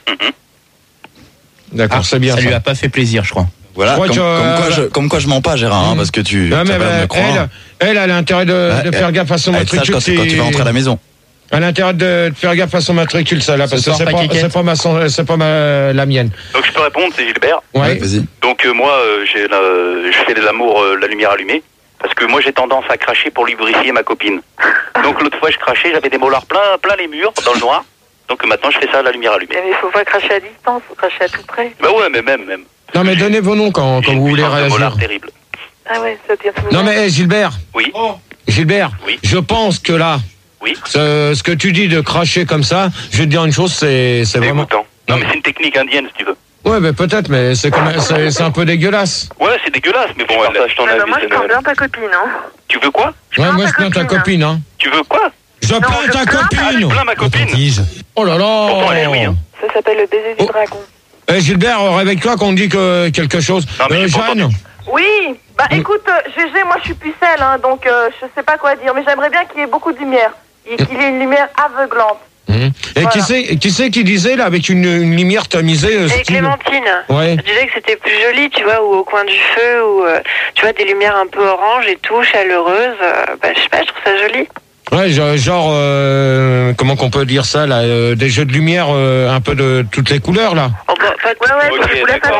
D'accord, Ah, c'est bien ça ça. lui a pas fait plaisir, je crois. Voilà, Je crois comme, que, euh, comme quoi je, comme quoi je mens pas, Gérard, hein, Mm. parce que tu, Non, tu mais vas pas bah, me croire. elle, elle, elle a intérêt de, Ouais, de elle- faire gaffe à son Elle sage matricule. quand, si- quand tu vas rentrer à la maison. Elle a intérêt de, de faire gaffe à son matricule, ça là, parce que soir, c'est pas pas, Kékette. c'est pas ma, son- c'est pas ma, la mienne. Donc je peux répondre, c'est Gilbert. Ouais. Ouais, vas-y. Donc euh, moi, euh, j'ai la- je fais de l'amour, euh, la lumière allumée, parce que moi j'ai tendance à cracher pour lubrifier ma copine. Donc l'autre fois je crachais, j'avais des molars plein, plein les murs, dans le noir. Donc euh, maintenant je fais ça à la lumière allumée. Mais il faut pas cracher à distance, faut cracher à tout près. Bah ouais, mais même, même. Non, mais donnez vos noms quand, quand J'ai vous une voulez puissance de réagir. molar terrible. Ah ouais, ça devient tout Non, mais hey, Gilbert, Oui. Gilbert, Oui. je pense que là, Oui. ce, ce que tu dis de cracher comme ça, je vais te dire une chose, c'est, c'est C'est vraiment. dégoûtant. Non mais c'est une technique indienne si tu veux. Ouais, mais peut-être, mais c'est comme, c'est, c'est un peu dégueulasse. Ouais, c'est dégueulasse, mais bon, partage ton Ah bah, avis, moi je c'est prends Noël. bien ta copine, hein. Tu veux quoi Ouais, plains moi ta je plains ta copine. copine, hein. Tu veux quoi Je plains je ta plains ta- Ah, tu copine. plains ma copine. Oh là là. Pourtant, elle est oui, hein. Ça s'appelle le baiser du Oh. dragon. Eh, Gilbert, euh, réveille-toi qu'on te dit que quelque chose. Non, mais Euh, j'ai pas Jeanne, Oui, bah Mm. écoute, euh, G G, moi je suis pucelle, hein, donc euh, je sais pas quoi dire, mais j'aimerais bien qu'il y ait beaucoup de lumière. Et qu'il y ait une lumière aveuglante. Hum. Et Voilà. qui c'est qui c'est qui disait là avec une, une lumière tamisée euh, Et style- Clémentine, Ouais. je disais que c'était plus joli, tu vois, ou au coin du feu, ou euh, tu vois, des lumières un peu orange et tout, chaleureuses. euh, bah, je sais pas, je trouve ça joli. Ouais, genre, genre, euh, comment qu'on peut dire ça là, euh, des jeux de lumière euh, un peu de toutes les couleurs là. Oh, bah, pas de- Ouais, ouais, Ok, je vous laisse d'accord.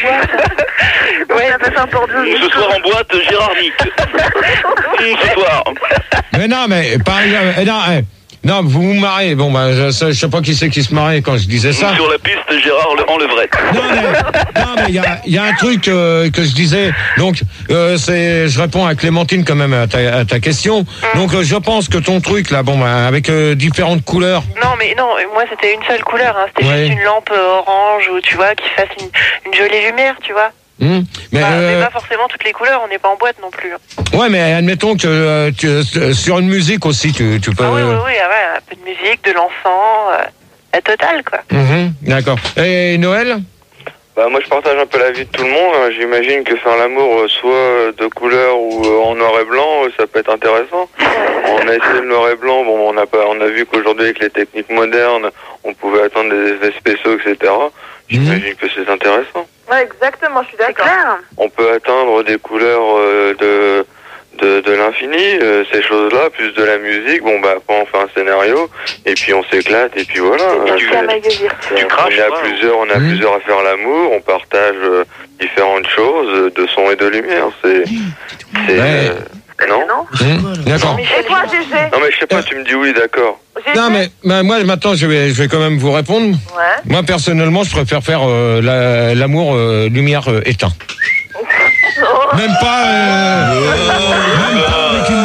faire Ouais. ça fait un tour de Ce soir en boîte, Gérard Nick. Hum, Ce soir. Mais non, mais par exemple, eh, non, eh, non, vous vous marrez. Bon, bah, je, sais- je sais pas qui c'est qui se marrait quand je disais ça. Sur la piste, Gérard le- en levrette. Non mais, non, mais il y a, il y a un truc euh, que je disais. Donc, euh, c'est, je réponds à Clémentine quand même à ta, à ta question. Donc, euh, je pense que ton truc là, bon, bah, avec euh, différentes couleurs. Non, mais non, moi c'était une seule couleur, hein. C'était Ouais. juste une lampe euh, orange, ou tu vois, qui fasse une, une jolie lumière, tu vois. Hum, mais, Bah, euh, mais pas forcément toutes les couleurs, on n'est pas en boîte non plus. hein. ouais, mais admettons que euh, tu, euh, sur une musique aussi, tu, tu peux. Ah oui, oui, oui, ah ouais, un peu de musique, de l'encens, euh, la totale, quoi. Mhm, d'accord. Et Noël? Bah moi je partage un peu la vie de tout le monde, hein. J'imagine que faire l'amour euh, soit de couleur ou euh, en noir et blanc, euh, ça peut être intéressant. On a essayé le noir et blanc, bon on a pas, on a vu qu'aujourd'hui avec les techniques modernes, on pouvait atteindre des effets spéciaux, et cetera. J'imagine que c'est intéressant. Ouais, exactement, je suis C'est d'accord. clair. On peut atteindre des couleurs euh, de de, de l'infini, euh, ces choses-là, plus de la musique, bon bah après on fait un scénario, et puis on s'éclate, et puis voilà. C'est hein. bien la maille virtuelle. Tu On craches, est à toi, plusieurs, on a Mmh. plusieurs à faire l'amour, on partage euh, différentes choses, euh, de son et de lumière. C'est, c'est Ouais. euh, non. Hum, d'accord. Et toi, G G? Non mais je sais pas, tu me dis oui, d'accord. G G Non, mais bah, moi maintenant, je vais, je vais quand même vous répondre. Ouais. Moi personnellement, je préfère faire euh, la- l'amour euh, lumière euh, éteint. Même pas, euh, même pas avec une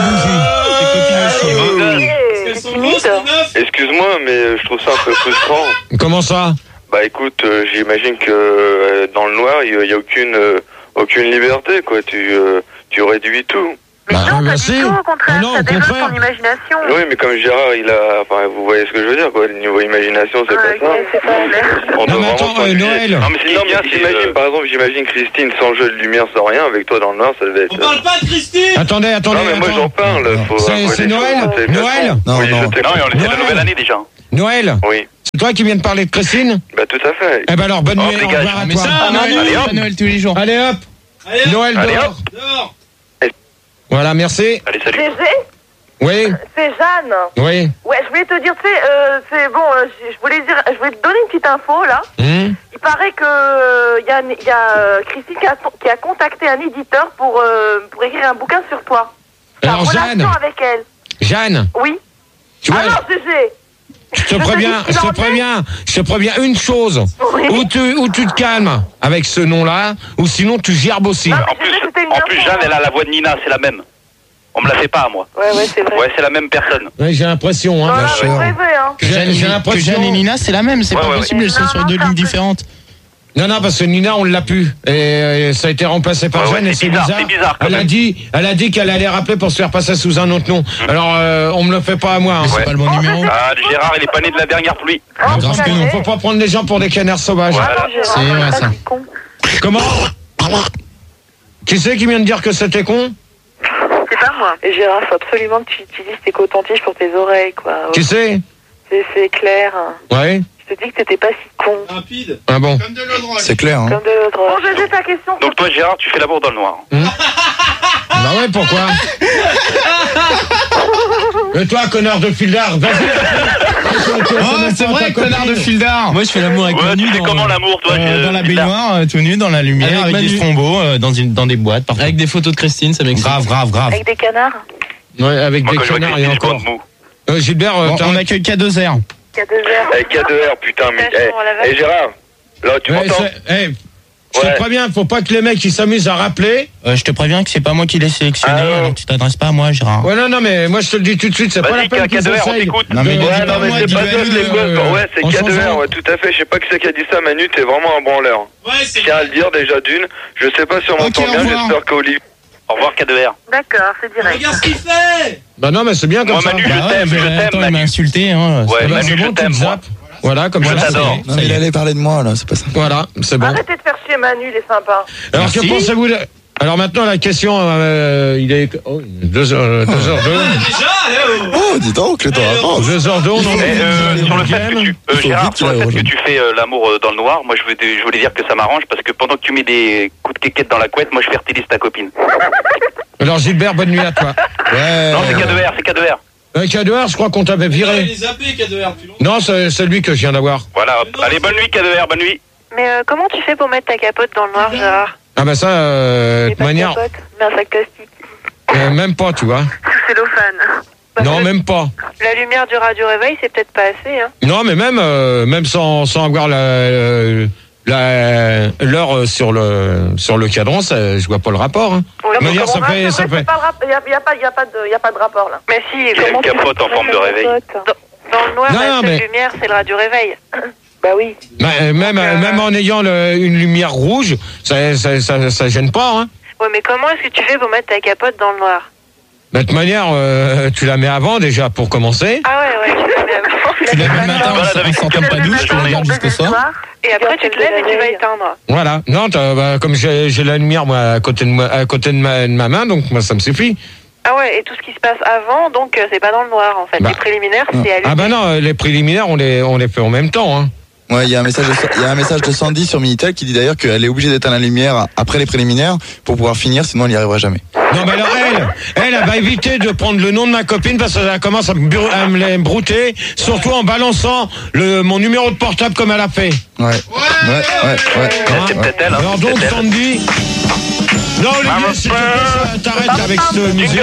bougie. Yeah, Elles c'est sont timide. grosses, les neufs. Excuse-moi, mais euh, je trouve ça un peu frustrant. Comment ça? Bah Bah écoute, euh, j'imagine que euh, dans le noir, il n'y a aucune, euh, aucune liberté, quoi. Tu, euh, tu réduis tout. Mais Bah, non, pas merci. du tout, au contraire, Ah non, ça au développe contraire. ton imagination. Oui, mais comme Gérard, il a... Enfin, vous voyez ce que je veux dire, quoi. Le niveau imagination, c'est Ah, pas ok, ça. c'est pas clair. On Non, doit mais vraiment attends, euh, s'ennuyer. Noël. Non, mais ce qui Non, est bien, mais c'est. j'imagine, euh, par exemple, j'imagine Christine sans jeu de lumière, sans rien, avec toi dans le noir, ça devait être... On parle pas de Christine. Attendez, attendez. Non, mais moi attends. j'en parle. Faut C'est- avouer c'est les Noël choses, c'est Noël exactement. Non, Oui, non. je Non, t'écoute. mais on était la Noël. nouvelle année déjà. Noël, Oui, c'est toi qui viens de parler de Christine? bah tout à fait. Eh ben alors, bonne Oh, nuit, au dégage. revoir à Mais toi. ça, Ah, Noël, allez, pas hop. Noël tous les jours. Allez hop, Allez, hop, Noël Allez, dehors. dehors. Voilà, merci. Allez, salut. G G, Oui, c'est Jeanne. oui. Ouais, je voulais te dire, tu sais, euh, c'est bon, euh, je je voulais dire, je voulais te donner une petite info là. Hum. Il paraît que euh, y a, y a euh, Christine qui a, qui a contacté un éditeur pour euh, pour écrire un bouquin sur toi. Ta Alors, relation Jeanne. avec elle. Jeanne, Oui. tu vois, Alors, G G. je te je te préviens, dis je qu'il te en est. préviens, je te préviens une chose. Oui. Ou tu, ou tu te calmes avec ce nom-là, ou sinon tu gerbes aussi. Non, En mais plus, G G, c'était une en plus, info, Jeanne, hein. elle a la voix de Nina, c'est la même. On me la fait pas à moi. Ouais, ouais, c'est vrai. Ouais, c'est la même personne. Oui, j'ai l'impression, hein. Voilà, chère. vous rêvez, hein. Que J'ai- Jeanne, j'ai que l'impression- Jeanne et Nina, c'est la même, c'est Ouais, pas ouais, possible, elles sont Non, sur non, deux c'est un lignes peu- différentes. Non, non, parce que Nina, on l'a pu. Et, et ça a été remplacé par Ouais, ouais, Jeanne, et c'est c'est bizarre, bizarre. c'est bizarre, quand Elle a même. dit, elle a dit qu'elle allait rappeler pour se faire passer sous un autre nom. Alors, euh, on me le fait pas à moi. Hein. C'est Ouais. pas le bon Oh, numéro. mais Ah, Gérard, il est pas né de la dernière pluie. Oh, grave vous que non, savez. Faut pas prendre les gens pour des canards sauvages. Voilà. Ah non, Gérard, C'est vrai, pas ça. si con. Comment? Qui c'est qui vient de dire que c'était con? C'est pas moi. Et Gérard, faut absolument que tu utilises tes cotons-tiges pour tes oreilles, quoi. Qui c'est? C'est, c'est clair. Ouais. Je te dis que t'étais pas si con. Rapide. Ah bon. Comme de l'eau de drogue. C'est clair, hein. Comme de l'autre. Bon, G G, ta question. Donc toi, Gérard, tu fais l'amour dans le noir. Bah ouais, pourquoi? Et toi, connard de filard, vas-y. Oh, c'est vrai, connard de fil d'art. Moi, je fais l'amour avec Ouais, Manu tu fais dans, comment l'amour, toi euh, Gé- dans la Gilda baignoire, euh, tout nu, dans la lumière, Avec avec, Manu. des strombos, euh, dans, une, dans des boîtes, parfois. Avec des photos de Christine, ça m'excite. Grave, grave, grave. Avec des canards. Ouais, avec Moi, des quand je vois canards et Christine, je encore. compte mou. Euh, Gilbert, euh, Bon, t'as on un- accueille K deux R. Qui a deux heures. Eh, K deux R, putain, mais... Attention à la Eh, vache. eh, Gérard, là, tu Ouais, m'entends? c'est- eh, je te Ouais. préviens, faut pas que les mecs ils s'amusent à rappeler. Euh, je te préviens que c'est pas moi qui l'ai sélectionné, Ah, alors tu t'adresses pas à moi, Gérard. Ouais, non, non, mais moi je te le dis tout de suite, c'est pas la Vas-y, peine qu'ils K deux R, on essayent. t'écoute. Non, mais de- dis Ouais, pas non, mais moi, c'est dis pas Manu, ça, c'est quoi? euh, Ouais, c'est en K deux changeant. R, ouais, tout à fait. Je sais pas qui c'est qui a dit ça, Manu, t'es vraiment un branleur. Ouais, c'est Je tiens à le dire déjà d'une. Je sais pas si on m'entend Ok, au bien, revoir. j'espère qu'Olivier... Au revoir, K deux R. D'accord, c'est direct. Regarde ce qu'il fait. Bah non, mais c'est bien comme Moi, ça. Manu, Bah je ouais, t'aime, mais je t'aime, attends, il m'a Manu. insulté, hein. Ouais, Eh ben, Manu, c'est je bon, tu t'aime, te moi. zappes. Voilà, comme Je ça. t'adore. c'est- Non, mais il allait parler de moi, là, c'est pas ça. Voilà, c'est bon. Arrêtez de faire chier Manu, il est sympa. Alors que Merci. pensez-vous de- Alors maintenant la question, euh, il est oh, deux heures, euh, deux heures deux, Déjà, allez, oh. Oh, dis donc, le temps avance. deux heures deux, on en Eh, est euh, au sur le fait neuvième. que tu, euh, Il faut Gérard, vite sur le qu'il fait aille que tu fais euh, l'amour euh, dans le noir, moi je voulais, je voulais dire que ça m'arrange parce que pendant que tu mets des coups de quéquette dans la couette, moi je fertilise ta copine. Alors Gilbert, bonne nuit à toi. Ouais. Non, c'est K deux R, c'est K deux R. Avec K deux R, je crois qu'on t'avait Il viré. est zappé, K deux R, depuis longtemps. Non, c'est c'est lui que je viens d'avoir. Voilà, hop. Allez, bonne nuit K deux R, bonne nuit. Mais euh, comment tu fais pour mettre ta capote dans le noir, Gérard? Ah bah ça, euh, de Et toute pas de manière, capote, mais un sac plastique. euh, même pas, tu vois. Sous cellophane. Bah, Non, le- même pas. La lumière du radio réveil, c'est peut-être pas assez, hein. Non, mais même, euh, même sans, sans avoir la, euh, la, l'heure sur le, sur le cadran, ça, je vois pas le rapport. Hein. Bon, De manière, ça comment- fait, Ah, ça c'est vrai, fait. c'est pas le rap- Il n'y a, il y a, pas- il y a, pas de- il y a pas de rapport là. Mais si, Il y a comment une tu fais capote en pour forme de mettre la réveil. Dans, capote dans le noir, Non, la non, seule mais- lumière, c'est le radio réveil. Bah oui. Bah, euh, même, euh, même en ayant le- une lumière rouge, ça, ça, ça, ça gêne pas. Hein. Ouais, mais comment est-ce que tu fais pour mettre ta capote dans le noir? De toute manière, euh, tu la mets avant déjà pour commencer. Ah ouais, ouais, tu la mets avant. Tu lèves le matin Voilà, en avec sortant une pas douche, tu journée. regardes jusqu'au soir. Et après, tu te lèves et tu vas éteindre. Voilà. Non, t'as- bah, comme j'ai j'ai la lumière moi à côté de moi, à côté de ma, de ma main, donc moi ça me suffit. Ah ouais, et tout ce qui se passe avant, donc euh, c'est pas dans le noir en fait. Bah. Les préliminaires, c'est allumé. Ah bah non, euh, les préliminaires on les on les fait en même temps. Hein. Ouais, il y a un message de, il y a un message de Sandy sur Minitel qui dit d'ailleurs qu'elle est obligée d'éteindre la lumière après les préliminaires pour pouvoir finir, sinon elle n'y arrivera jamais. Non, mais alors elle, elle, elle va éviter de prendre le nom de ma copine parce qu'elle commence à me, bru- à me les brouter, surtout en balançant le, mon numéro de portable comme elle a fait. Ouais. Ouais, ouais, ouais. Hein C'est peut-être elle, hein, Alors c'est donc peut-être elle. Sandy. Non Olivier, s'il te plaît, ça- t'arrêtes avec ce musique.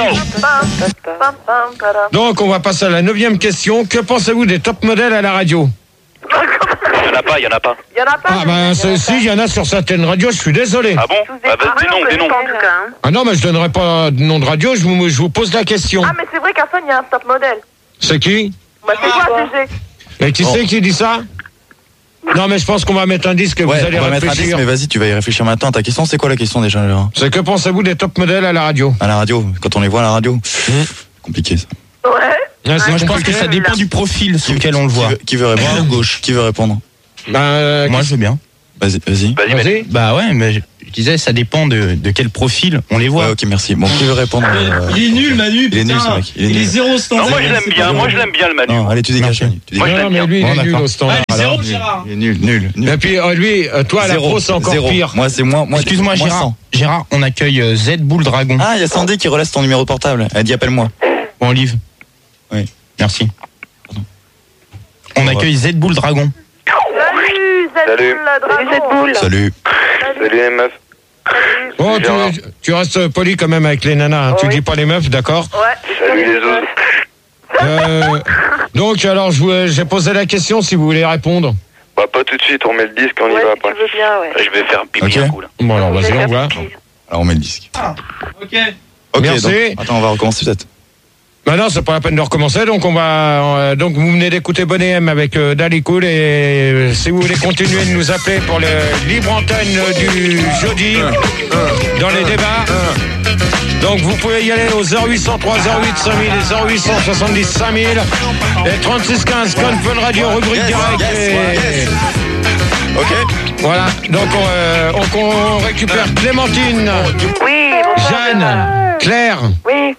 Pam, pam, padam. Donc on va passer à la neuvième question. Que pensez-vous des top modèles à la radio? Il y en a pas, il y en a pas. Il y en a pas. Ah ben c'est- si, il y en a sur certaines radios, je suis désolé. Ah bon Ah bah, des noms, des noms. En tout cas, hein. Ah non, mais je donnerai pas de nom de radio, je vous, je vous pose la question. Ah, mais c'est vrai qu'à Son, il y a un top modèle. C'est qui? Bah, c'est quoi, G G? Et qui c'est qui dit ça? Non, mais je pense qu'on va mettre un disque et Ouais, vous allez on va mettre un disque, réfléchir. mais vas-y, tu vas y réfléchir maintenant. Ta question, c'est quoi la question déjà, Gérard? C'est que pensez-vous des top modèles à la radio? À la radio, quand on les voit à la radio. Compliqué ça. Ouais. Ah, c'est Moi, je pense compliqué. que ça dépend du profil sur lequel on le Qui voit. veut, qui veut répondre? À gauche. Qui veut répondre? Ben, euh, Moi, je veux bien. Vas-y, vas-y. Vas-y, Vas-y. vas-y. Bah ouais, mais je je disais, ça dépend de, de quel profil on les voit. Ouais, ok, merci. Bon, qui veut répondre? euh, Il est nul, Manu. Il est nul, putain. ce mec. Il est Il est nul. zéro standard. Non, moi je l'aime bien, moi je l'aime bien le Manu. Non, allez, tu dégages. Merci. Tu Moi, je dégages. Non, l'aime mais bien. lui, il Bon, est nul d'accord. au standard. Ah, il est alors. zéro, Gérard. Il est nul, nul, nul. Et puis, euh, lui, euh, toi, à la Zéro, pro, c'est encore zéro. pire. Moi, c'est moi. moi Excuse-moi, moi, Gérard. cent. Gérard, on accueille euh, Z Bull Dragon. Ah, il y a Sandy qui relaisse ton numéro de portable. Elle dit appelle-moi. Bon, Olive. Oui. Merci. On accueille Z Bull Dragon. Salut, Salut. Zedboul, Salut, cette Dragon. boule. Salut. Salut les meufs. Bon, Gérard. tu, tu restes poli quand même avec les nanas. hein. Tu Oui. dis pas les meufs, d'accord? Ouais. Salut les autres. Euh, donc, alors, je vous- j'ai posé la question si vous voulez répondre. Bah pas tout de suite, on met le disque, on y Ouais, va si tu après. veux bien, ouais. Je vais faire pipi Ok. un coup là. Bon, alors, vas-y, on voit. Alors, on met le disque. Ok. Ok, Merci. donc, attends, on va recommencer peut-être. Maintenant, c'est pas la peine de recommencer, donc on va. euh, donc, vous venez d'écouter Bonnet M avec euh, Dali Cool, et euh, si vous voulez continuer de nous appeler pour le libre antenne euh, du jeudi dans les débats. Donc vous pouvez y aller au zéro huit cent trois zéro huit cinq mille et zéro huit cent soixante-dix cinq mille et trente-six quinze Con Fun Radio rubrique Yes, direct. yes, et- ouais, yes. Ok. Voilà, donc on, euh, on- on récupère Clémentine, Oui, bonsoir. Jeanne, Claire, Oui.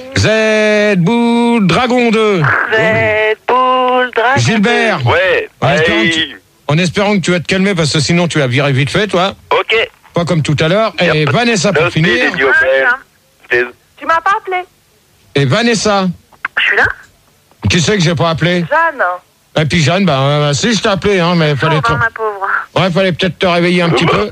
Z Boule, Dragon deux, Red Bull Dragon. Gilbert. Ouais. En espérant, que Hey. tu, en espérant que tu vas te calmer parce que sinon tu vas virer vite fait, toi. Ok. Pas comme tout à l'heure. Et Yep. Vanessa pour Los finir. Baby Open. C'est- Tu m'as pas appelé? Et Vanessa. Je suis là. Qui c'est que j'ai pas appelé? Jeanne. Et puis Jeanne, bah, euh, si je t'ai appelé, hein, mais fallait, te... Pauvre, ma pauvre. ouais, fallait peut-être te réveiller un petit peu.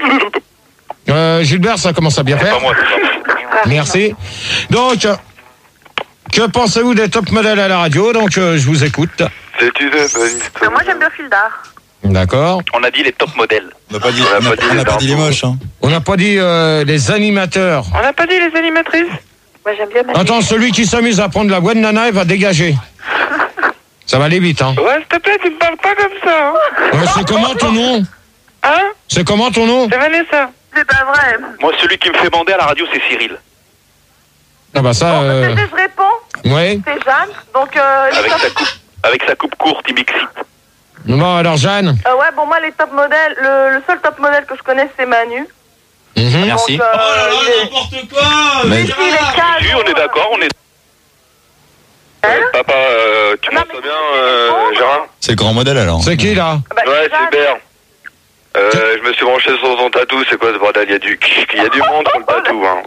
Euh, Gilbert, ça commence à bien C'est faire. pas moi, c'est pas moi. Merci. Donc, euh, que pensez-vous des top modèles à la radio? Donc, euh, je vous écoute. C'est tu sais, pas une Euh, moi, j'aime bien Fildar. D'accord. On a dit les top modèles. On n'a pas dit, On a on a- pas dit on les a pas dit les dardos. moches. Hein. On n'a pas dit euh, les animateurs. On n'a pas dit les animatrices? Moi, j'aime bien Manu. Attends, celui qui s'amuse à prendre la voix de Nana, il va dégager. Ça va aller vite, hein. Ouais, s'il te plaît, tu me parles pas comme ça. Hein, Ouais, c'est comment ton nom? hein C'est comment ton nom? C'est Vanessa. C'est pas vrai. Moi, celui qui me fait bander à la radio, c'est Cyril. Ah bah ça, Bon, euh... c'est- je réponds. ouais. C'est Jeanne. Donc, euh, les Avec top- sa coupe, avec sa coupe courte, il m'excite. Bon, alors Jeanne. Euh, ouais, bon, moi, les top modèles, le, le seul top modèle que je connais, c'est Manu. Mhm. Merci. Donc, euh, Oh là il là, est- n'importe quoi. Mais- il est calme. Oui, on est d'accord, on est. Hein Papa, euh, tu Non, m'entends mais bien, c'est- euh, c'est- Gérard? C'est le grand modèle alors. C'est qui là? Bah, Ouais, c'est Jeanne. super. Euh, je me suis branché sur son tatou, c'est quoi ce bordel? Il y a du, il y a du monde sur le tatou, hein.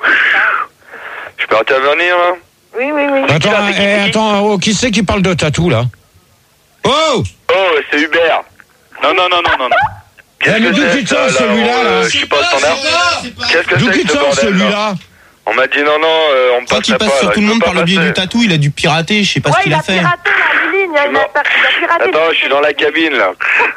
Je peux intervenir, là? Oui, oui, oui. Attends, là, c'est qui, eh, c'est qui attends, oh, qui c'est qui parle de tatou là? Oh! Oh, c'est Hubert. Non, non, non, non, non. non. Qu'est-ce Eh, mais que d'où c'est, qu'il te ça, sort, celui-là, euh, là Je suis pas au standard. Qu'est-ce que D'où c'est qu'il que te ce sort bordel, là? celui-là? On m'a dit non, non, euh, on me Quand passerait il passe pas, sur là, tout je le peux monde pas par le biais passer. du tatou, il a dû pirater, je sais pas Ouais, ce qu'il il a a fait. piraté la ligne. Il a, il a piraté. Attends, je suis dans la cabine, là.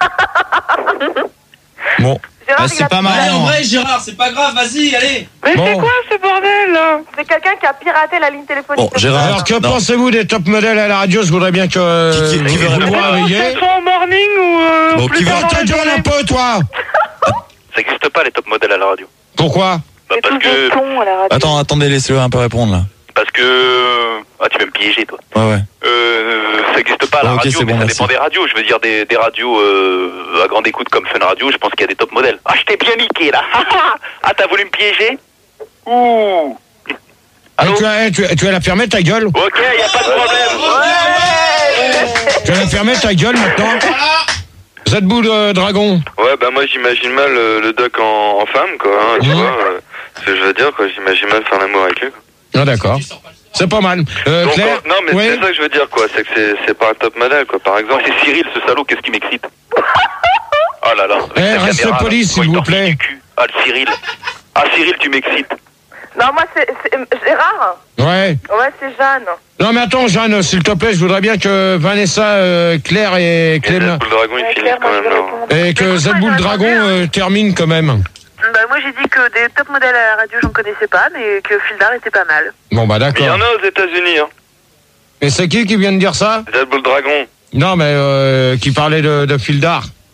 Bon. Gérard, Ah, il c'est a- pas Allez, en marrant. vrai, Gérard, c'est pas grave, vas-y, allez. Mais Bon. c'est quoi ce bordel, là? C'est quelqu'un qui a piraté la ligne téléphonique. Bon, Gérard. Alors, que non. pensez-vous des top modèles à la radio? Je voudrais bien que euh, Qui- qui- qui veut vous répondre vous réveillez. Soit en morning ou euh, Bon, plus qui tard veut- dans Ta la gueule journée. un peu, toi! Ça n'existe pas, les top modèles à la radio. Pourquoi? Bah, C'est parce tout que. des tons à la radio. Attends, attendez, laissez-le un peu répondre là. Parce que. Ah, tu vas me piéger, toi. Ouais, ouais. Euh, ça n'existe pas à la Ah, ok, radio, c'est mais bon, ça merci. dépend des radios. Je veux dire, des, des radios euh, à grande écoute comme Fun Radio, je pense qu'il y a des top modèles. Ah, je t'ai bien niqué, là. Ah, t'as voulu me piéger? Ouh. Eh, Allô? tu, vas, eh, tu, tu vas la fermer ta gueule? Ok, y a pas de problème. Tu vas la fermer ta gueule maintenant? Z-Boule euh, Dragon. Ouais, bah moi j'imagine mal euh, le doc en, en femme, quoi, hein, tu Mhm. vois. euh, ce que je veux dire, quoi, j'imagine mal faire l'amour avec lui, quoi. Ah d'accord. C'est pas mal. Euh, Donc, Claire? euh, non, mais Oui. c'est ça que je veux dire, quoi, c'est que c'est, c'est pas un top modèle, quoi, par Oh, exemple. c'est Cyril, ce salaud, qu'est-ce qui m'excite? Oh là là. Eh, avec la reste caméra, là, poli, quand s'il il vous t'enfile plaît. du cul. Ah, le Cyril. Ah, Cyril, tu m'excites. Non, moi, c'est c'est- Gérard. Ouais. Ouais, c'est Jeanne. Non mais attends Jeanne, s'il te plaît, je voudrais bien que Vanessa, euh, Claire et Clément Le dragon, il Ouais, finit Claire, quand moi, je même, vais là. répondre. et que Z-Boule Dragon euh, termine quand même. Bah, moi, j'ai dit que des top modèles à la radio, j'en connaissais pas, mais que Fildar était pas mal. Bon bah Mais il y d'accord. en a aux États-Unis, hein. Et c'est qui qui vient de dire ça? Red Bull Dragon. Non mais euh, qui parlait de, de Fildar.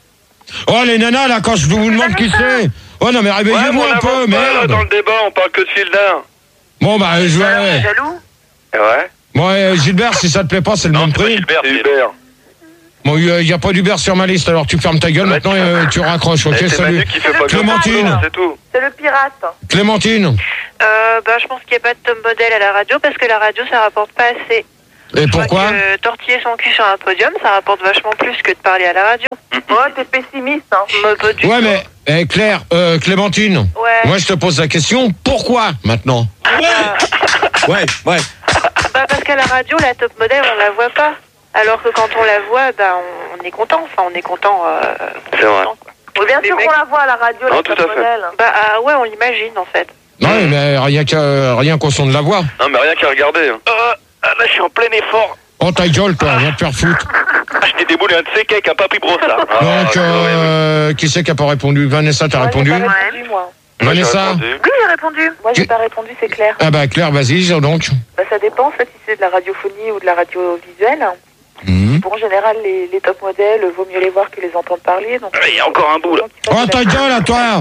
Oh, les nanas, là, quand je vous demande qui c'est. Oh, non, mais réveillez-vous ouais, un peu, merde. Dans le débat, on parle que de Fildar. Bon, bah, je vais... Jaloux? Ouais. Bon, euh, Gilbert, si ça te plaît pas, c'est le Non, même c'est pas prix. Gilbert, c'est Hubert. Bon, il n'y a pas d'Uber sur ma liste, alors tu fermes ta gueule, maintenant euh, tu raccroches, ok, Eh, c'est salut. Manu qui fait pas Clémentine. grand-chose, c'est tout. C'est le pirate. Clémentine. Euh, bah, je pense qu'il n'y a pas de top modèle à la radio parce que la radio, ça rapporte pas assez. Et Je crois pourquoi que tortiller son cul sur un podium, ça rapporte vachement plus que de parler à la radio. Oh, t'es pessimiste, hein. Bah, pas du Ouais, tout. mais, eh, Claire, euh, Clémentine. Ouais. Moi, je te pose la question, pourquoi maintenant? Ouais, ouais. Bah, parce qu'à la radio, la top modèle, on la voit pas. Alors que quand on la voit, bah, on, on est content. Enfin, on est content. Euh, C'est vrai. content, quoi. Oui, bien Les sûr mecs- qu'on la voit à la radio, Non, la tout top à fait. modèle. Bah, ah, ouais, on l'imagine, en fait. Non, mais rien qu'à, rien qu'au son de la voix. Non, mais rien qu'à regarder. Hein. Euh, ah, là, je suis en plein effort. Oh, ta gueule, toi, viens te faire foutre. Ah, je t'ai déboulé un de ces cakes à Papy Brossard. Ah, Donc, c'est horrible. euh, qui c'est qui a pas répondu? Vanessa, t'as Moi, répondu? J'ai pas répondu, moi. Moi, j'ai Vanessa? répondu. Oui, j'ai répondu. Moi, j'ai Tu- pas répondu, c'est clair. Ah bah, Claire, vas-y, donc. Bah, ça dépend, en fait, si c'est de la radiophonie ou de la radiovisuelle. Mhm. Bon, en général, les, les top modèles, vaut mieux les voir que les entendre parler. Donc, Il y a encore un bout, là. Oh, ta gueule, à toi!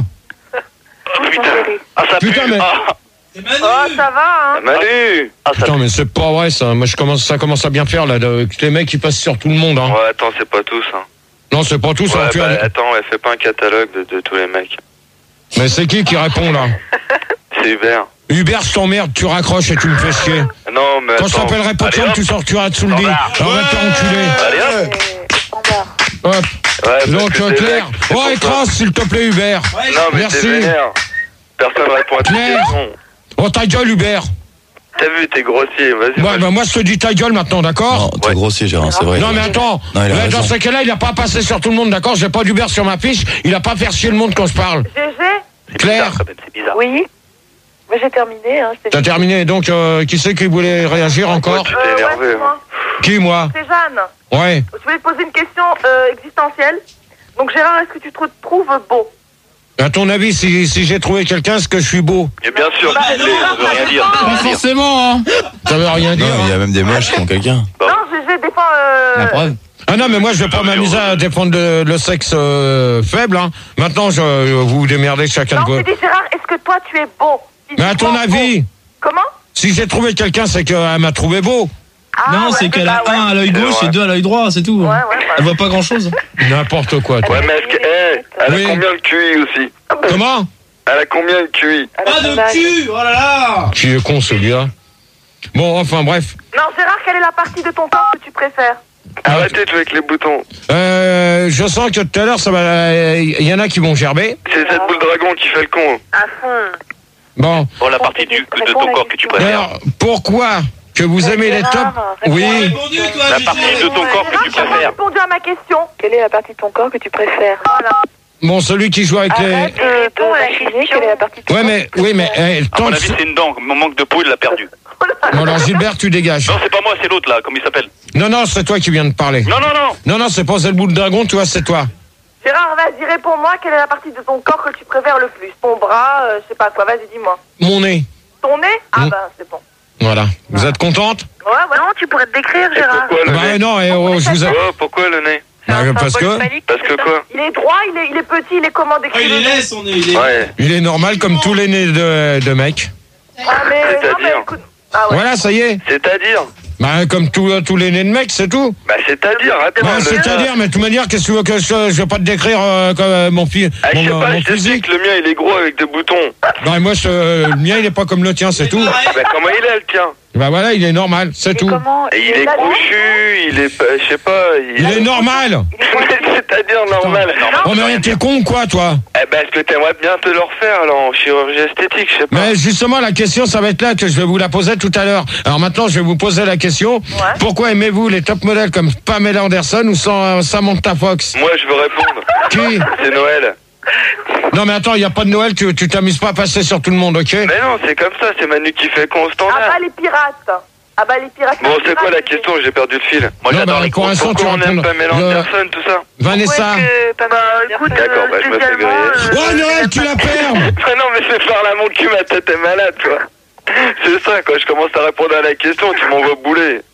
Oh, putain. Ah, ça Putain, pue. mais- Ah, C'est Manu. Oh, ça va, hein. Manu. ah, ça Putain, mais c'est pas vrai, ça. Moi, je commence, ça commence à bien faire, là, de, que les mecs, ils passent sur tout le monde, hein. Ouais, attends, c'est pas tous. Hein. Non, c'est pas tout, ça. Ouais, tu bah, as- attends, elle fait pas un catalogue de, de tous les mecs. Mais c'est qui qui répond, là? C'est Hubert. Hubert, je t'emmerde, tu raccroches et tu me fais chier. Non, mais Quand je attends. t'appellerai pas de Allez, femme, hop. tu sortiras dessous le lit. Alors, va te faire enculer. Allez, hop. c'est standard. Hop. Ouais, parce Donc, que euh, t'es Claire. mec, c'est Oh, pour écrase, s'il te plaît, Hubert. ça. Non, mais Merci. t'es vénère. Personne répond à tes Claire. questions. Oh, ta gueule, Hubert. T'as vu, t'es grossier. Vas-y. Ouais, vas-y. bah, moi, je te dis ta gueule maintenant, d'accord? Non, t'es Ouais. grossier, Gérard, c'est vrai. Non, mais attends. Non, il a Là, raison. dans ce cas-là, il a pas passé sur tout le monde, d'accord? J'ai pas d'Hubert sur ma fiche. Il a pas fait chier le monde quand je parle. G G, C'est Claire. bizarre, quand même, c'est bizarre. Oui. Moi, j'ai terminé. Hein, je t'ai T'as dit. terminé. Donc, euh, qui c'est qui voulait réagir encore? Tu t'es euh, ouais, énervé. c'est hein. moi. Qui, moi? C'est Jeanne. Ouais. Je voulais te poser une question euh, existentielle. Donc, Gérard, est-ce que tu te trouves beau? À ton avis, si, si j'ai trouvé quelqu'un, est-ce que je suis beau? Et bien sûr, Bah, qu'il non, est, ça ça veut rien dépend. dire. ça veut Pas rien dire. forcément, hein. Ça veut rien Non, dire. il y hein. a même des moches qui ont quelqu'un. Bon. Non, G G, des fois... Euh... La preuve. Ah non, mais moi, je vais pas m'amuser à défendre le, le sexe euh, faible. Hein. Maintenant, je, vous vous démerdez chacun Non, de vous. je t'ai dit, Gérard, est-ce que toi, tu es beau? Mais à ton Physiquement avis, beau. Comment? si j'ai trouvé quelqu'un, c'est qu'elle m'a trouvé beau. Ah, Non, ouais, c'est qu'elle a bah, ouais. un à l'œil C'est gauche vrai. et deux à l'œil droit, c'est tout. Ouais, hein. ouais, Elle ouais. voit pas grand chose. N'importe quoi, toi. Ouais, mais est-ce que, eh, elle Oui. a combien de Q I aussi? Comment? Elle a combien de Q I? Alors, Pas ton de âge. cul. Oh là là. Qui est con, celui-là. Bon, enfin, bref. Non, Gérard, quelle est la partie de ton corps que tu préfères? Arrêtez de jouer avec les boutons. Euh, je sens que tout à l'heure, ça va. Il y en a qui vont gerber. C'est cette boule dragon qui fait le con. À fond. Bon. Bon, la partie du, de ton corps que tu préfères. Alors, pourquoi que vous aimez les tops? Gérard, Oui. T'as répondu, toi, La Gégé. partie de ton corps que Gérard, tu tu n'as pas préfères. répondu à ma question. Quelle est la partie de ton corps que tu préfères? Voilà. Bon, celui qui joue avec les. Arrête de, Réponds à la de vaciller, question. quelle est la partie de ton Ouais, corps mais, que tu oui, mais, préfères eh, À tant mon que avis, c'est- c'est une dent. Mon manque de peau, il l'a perdu. Bon, alors, Gilbert, tu dégages. Non, c'est pas moi, c'est l'autre, là. Comment il s'appelle? Non, non, c'est toi qui viens de parler. Non, non, non. Non, non, c'est pas c'est le bout de dragon, tu vois, c'est toi. Gérard, vas-y, réponds-moi, quelle est la partie de ton corps que tu préfères le plus? Ton bras, euh, je sais pas quoi, vas-y, dis-moi. Mon nez. Ton nez? Ah Mm. bah, c'est bon. Voilà. Vous êtes contente? Ouais, ouais. Non, tu pourrais te décrire, Et Gérard. pourquoi le Bah nez? non, eh, oh, je vous ai... Oh, pourquoi le nez? Bah, parce que Parce que quoi? Il est droit, il est, il est petit, il est comment Oh, décrire il est laid, son nez. Il est... Ouais. il est normal comme tous les nez de, de mecs. Ah, mais, non, mais C'est-à-dire écoute. Ah ouais. Voilà, ça y est. C'est-à-dire? Bah, comme tous tous les nez de mecs, c'est tout. Bah, c'est-à-dire, attends. Bah, le- c'est-à-dire, mais de toute manière, qu'est-ce que tu veux que je, je vais pas te décrire euh, comme euh, mon, fi, Ah, je sais mon, pas, mon je t'explique, physique. le mien il est gros avec des boutons. Bah, moi, je- le mien, il est pas comme le tien, c'est tout. Bah, comment il est le tien? Bah voilà, il est normal, c'est Et tout. comment Et il est crochu, il est, pas- je sais pas, il, Il est normal. c'est-à-dire normal. Oh, mais t'es con ou quoi, toi? Eh ben, est-ce que t'aimerais bien te le refaire, alors, en chirurgie esthétique, je sais pas. Mais justement, la question, ça va être là que je vais vous la poser tout à l'heure. Alors maintenant, je vais vous poser la question. Pourquoi aimez-vous les top modèles comme Pamela Anderson ou sans, Samantha Fox? Moi, je veux répondre. Qui? C'est Noël. Non, mais attends, il n'y a pas de Noël, tu tu t'amuses pas à passer sur tout le monde, ok? Mais non, c'est comme ça, c'est Manu qui fait con au Ah standard. bah, les pirates. Ah bah, les pirates. Bon, les c'est quoi pirates, la question? J'ai perdu le fil. Moi, Non, j'adore bah, les pour gros. l'instant, tu Pourquoi on aime réponds. Pamela Le- Anderson, tout ça? Vanessa. Bah, écoute, D'accord, bah, je me fais griller. Oh, Noël, tu la perds! Mais non, mais c'est faire la mon cul, ma tête est malade, toi. C'est ça, quand je commence à répondre à la question, tu m'envoies bouler.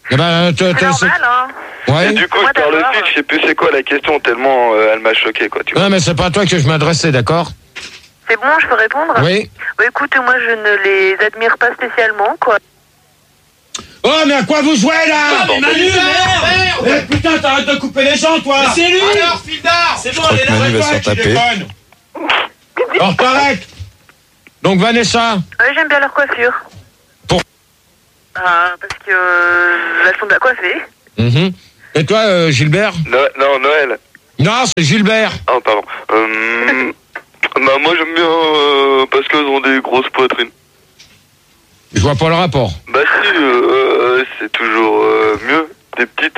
Eh ben, t'es, C'est t'es, normal, hein. Ouais. Et du coup, Moi, je parle d'accord. aussi, je sais plus c'est quoi la question, tellement euh, elle m'a choqué, quoi, tu vois. Non, mais c'est pas à toi que je m'adressais, d'accord? C'est bon, je peux répondre? Oui. Bah, écoute, moi, je ne les admire pas spécialement, quoi. Oh, mais à quoi vous jouez, là? Mais Manu, merde. Eh, putain, t'arrêtes de couper les gens, toi! Mais c'est lui. Alors, Fildar. C'est bon, crois elle est que là. Manu va toi s'en qui taper. déconne. Alors, t'arrêtes. Donc, Vanessa, Oui, j'aime bien leur coiffure. Pour- Ah, parce que euh, elles sont bien coiffées. mhm. Et toi, euh, Gilbert? No- non, Noël. Non, c'est Gilbert. Ah, pardon. Euh, bah, moi, j'aime bien euh, parce qu'elles ont des grosses poitrines. Je vois pas le rapport. Bah, si, euh, euh, c'est toujours euh, mieux, des petites.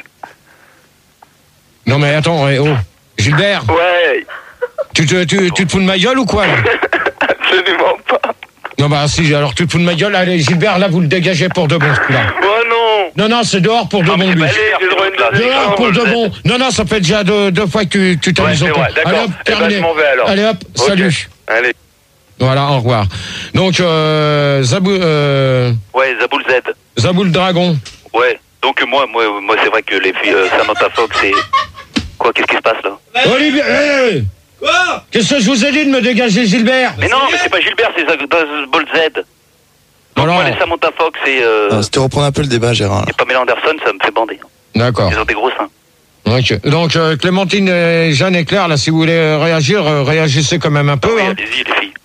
Non, mais attends, eh, oh. Gilbert, Ouais, tu te, tu, tu te fous de ma gueule ou quoi, là? absolument pas. Non, bah, si, alors tu te fous de ma gueule. Allez, Gilbert, là, vous le dégagez pour de bon, ce coup-là. Oh non. Non, non, c'est dehors pour de bon, lui. Allez, j'ai le droit à une deuxième Dehors chance. pour de bon. Non, non, ça fait déjà deux, deux fois que tu, tu t'amuses Ouais, c'est autant. vrai, d'accord. Allez, hop, Eh ben, terminé. je m'en vais, alors. Allez, hop, Ok. salut. Allez. Voilà, au revoir. Donc, euh, Zabou, euh, Ouais, Zaboul Z. Zaboul Dragon. Ouais. Donc moi, moi, moi c'est vrai que les filles euh, Samantha Fox et... Quoi, qu'est-ce qui se passe là? Olivier, hé, hé, Quoi? qu'est-ce que je vous ai dit de me dégager, Gilbert? Mais non, mais c'est pas Gilbert, c'est Zaboul Z. Donc Alors, moi, les Samantha Fox et, euh, Ah, C'était reprendre un peu le débat, Gérard. et Pamela Anderson, ça me fait bander. d'accord. Ils ont des gros seins. Ok. Donc, euh, Clémentine, et Jeanne et Claire, là, si vous voulez euh, réagir, euh, réagissez quand même un peu. Oui, Hein. allez-y, les filles.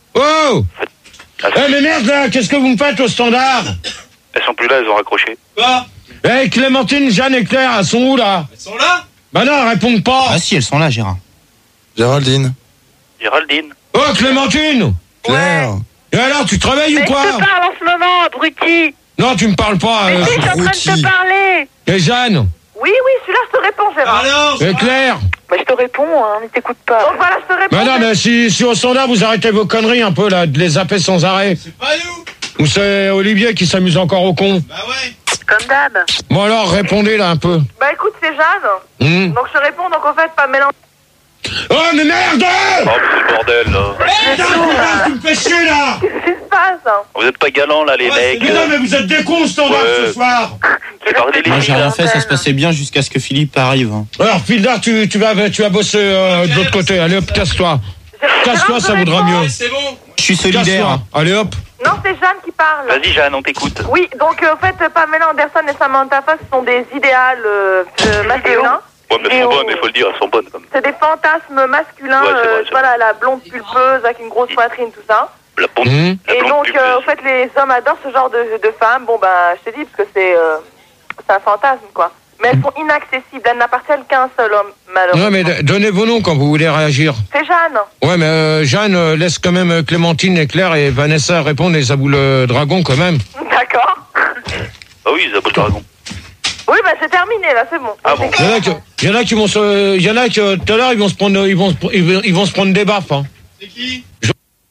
Oh! Ah, Eh, mais merde, là, qu'est-ce que vous me faites au standard? elles sont plus là, elles ont raccroché. Quoi? Eh, Clémentine, Jeanne et Claire, elles sont où, là? Elles sont là? Bah non, elles répondent pas. Ah si, elles sont là, Gérard. Géraldine. Géraldine. Oh, Clémentine! Claire. Et alors, tu te réveilles Mais ou je quoi? te parle en ce moment, abruti. Non, tu me parles pas. Mais euh, si, je suis en train de te abruti. parler. Et Jeanne? Oui, oui, celui-là, je te réponds, Gérard. Alors, Et Claire? Bah, je te réponds, hein, ne t'écoute pas. Donc voilà, je te réponds. Bah non, mais si, si au standard, vous arrêtez vos conneries un peu, là, de les zapper sans arrêt. c'est pas nous. Ou c'est Olivier qui s'amuse encore au con. Bah ouais. Comme d'hab. Bon alors, répondez là un peu. Bah écoute, c'est Jeanne. Hmm. Donc je te réponds, donc en fait, Pamela. Oh mais merde! Oh, mais c'est le bordel, là. Putain, putain, tu me fais chier là! Qu'est-ce qui se passe hein? Vous êtes pas galants, là, les Ouais, mecs. Mais non, mais vous êtes des cons au standard Ouais. ce soir! C'est bordel, les Moi, j'ai filles, rien là. fait, ça se passait bien jusqu'à ce que Philippe arrive. hein. Alors, Fildar, tu, tu, vas, tu vas bosser euh, de l'autre côté. Allez hop, casse-toi. Casse-toi, ça vaudra Ouais, mieux. c'est bon. Je suis solidaire. Casse-toi. Allez hop. Non, c'est Jeanne qui parle. Vas-y, Jeanne, on t'écoute. Oui, donc euh, en fait, Pamela Anderson et Samantha Fox sont des idéales euh, euh, masculins. Ouais, mais elles Vidéo. sont bonnes, il faut le dire, elles sont bonnes. Comme C'est des fantasmes masculins, Ouais, c'est vrai, euh, c'est voilà, la blonde pulpeuse avec une grosse poitrine, tout ça. la pompe. Mmh. La Et blonde donc, pulpeuse. euh, en fait, les hommes adorent ce genre de, de femmes. Bon, ben, je te dis, parce que c'est euh, c'est un fantasme, quoi. Mais elles sont inaccessibles, elles n'appartiennent qu'à un seul homme, malheureusement. Non, mais d- donnez vos noms quand vous voulez réagir. C'est Jeanne. Ouais, mais euh, Jeanne, euh, laisse quand même euh, Clémentine et Claire et Vanessa répondre et Zaboul euh, Dragon quand même. D'accord. Ah oui, Zaboul Dragon. Oui, bah c'est terminé, là, c'est bon. Ah bon. Il y en a qui, il y en a qui vont se, il y en a qui euh, tout à l'heure ils vont se prendre, ils vont, se- ils vont, ils vont se prendre des baffes. Hein. C'est qui? Je-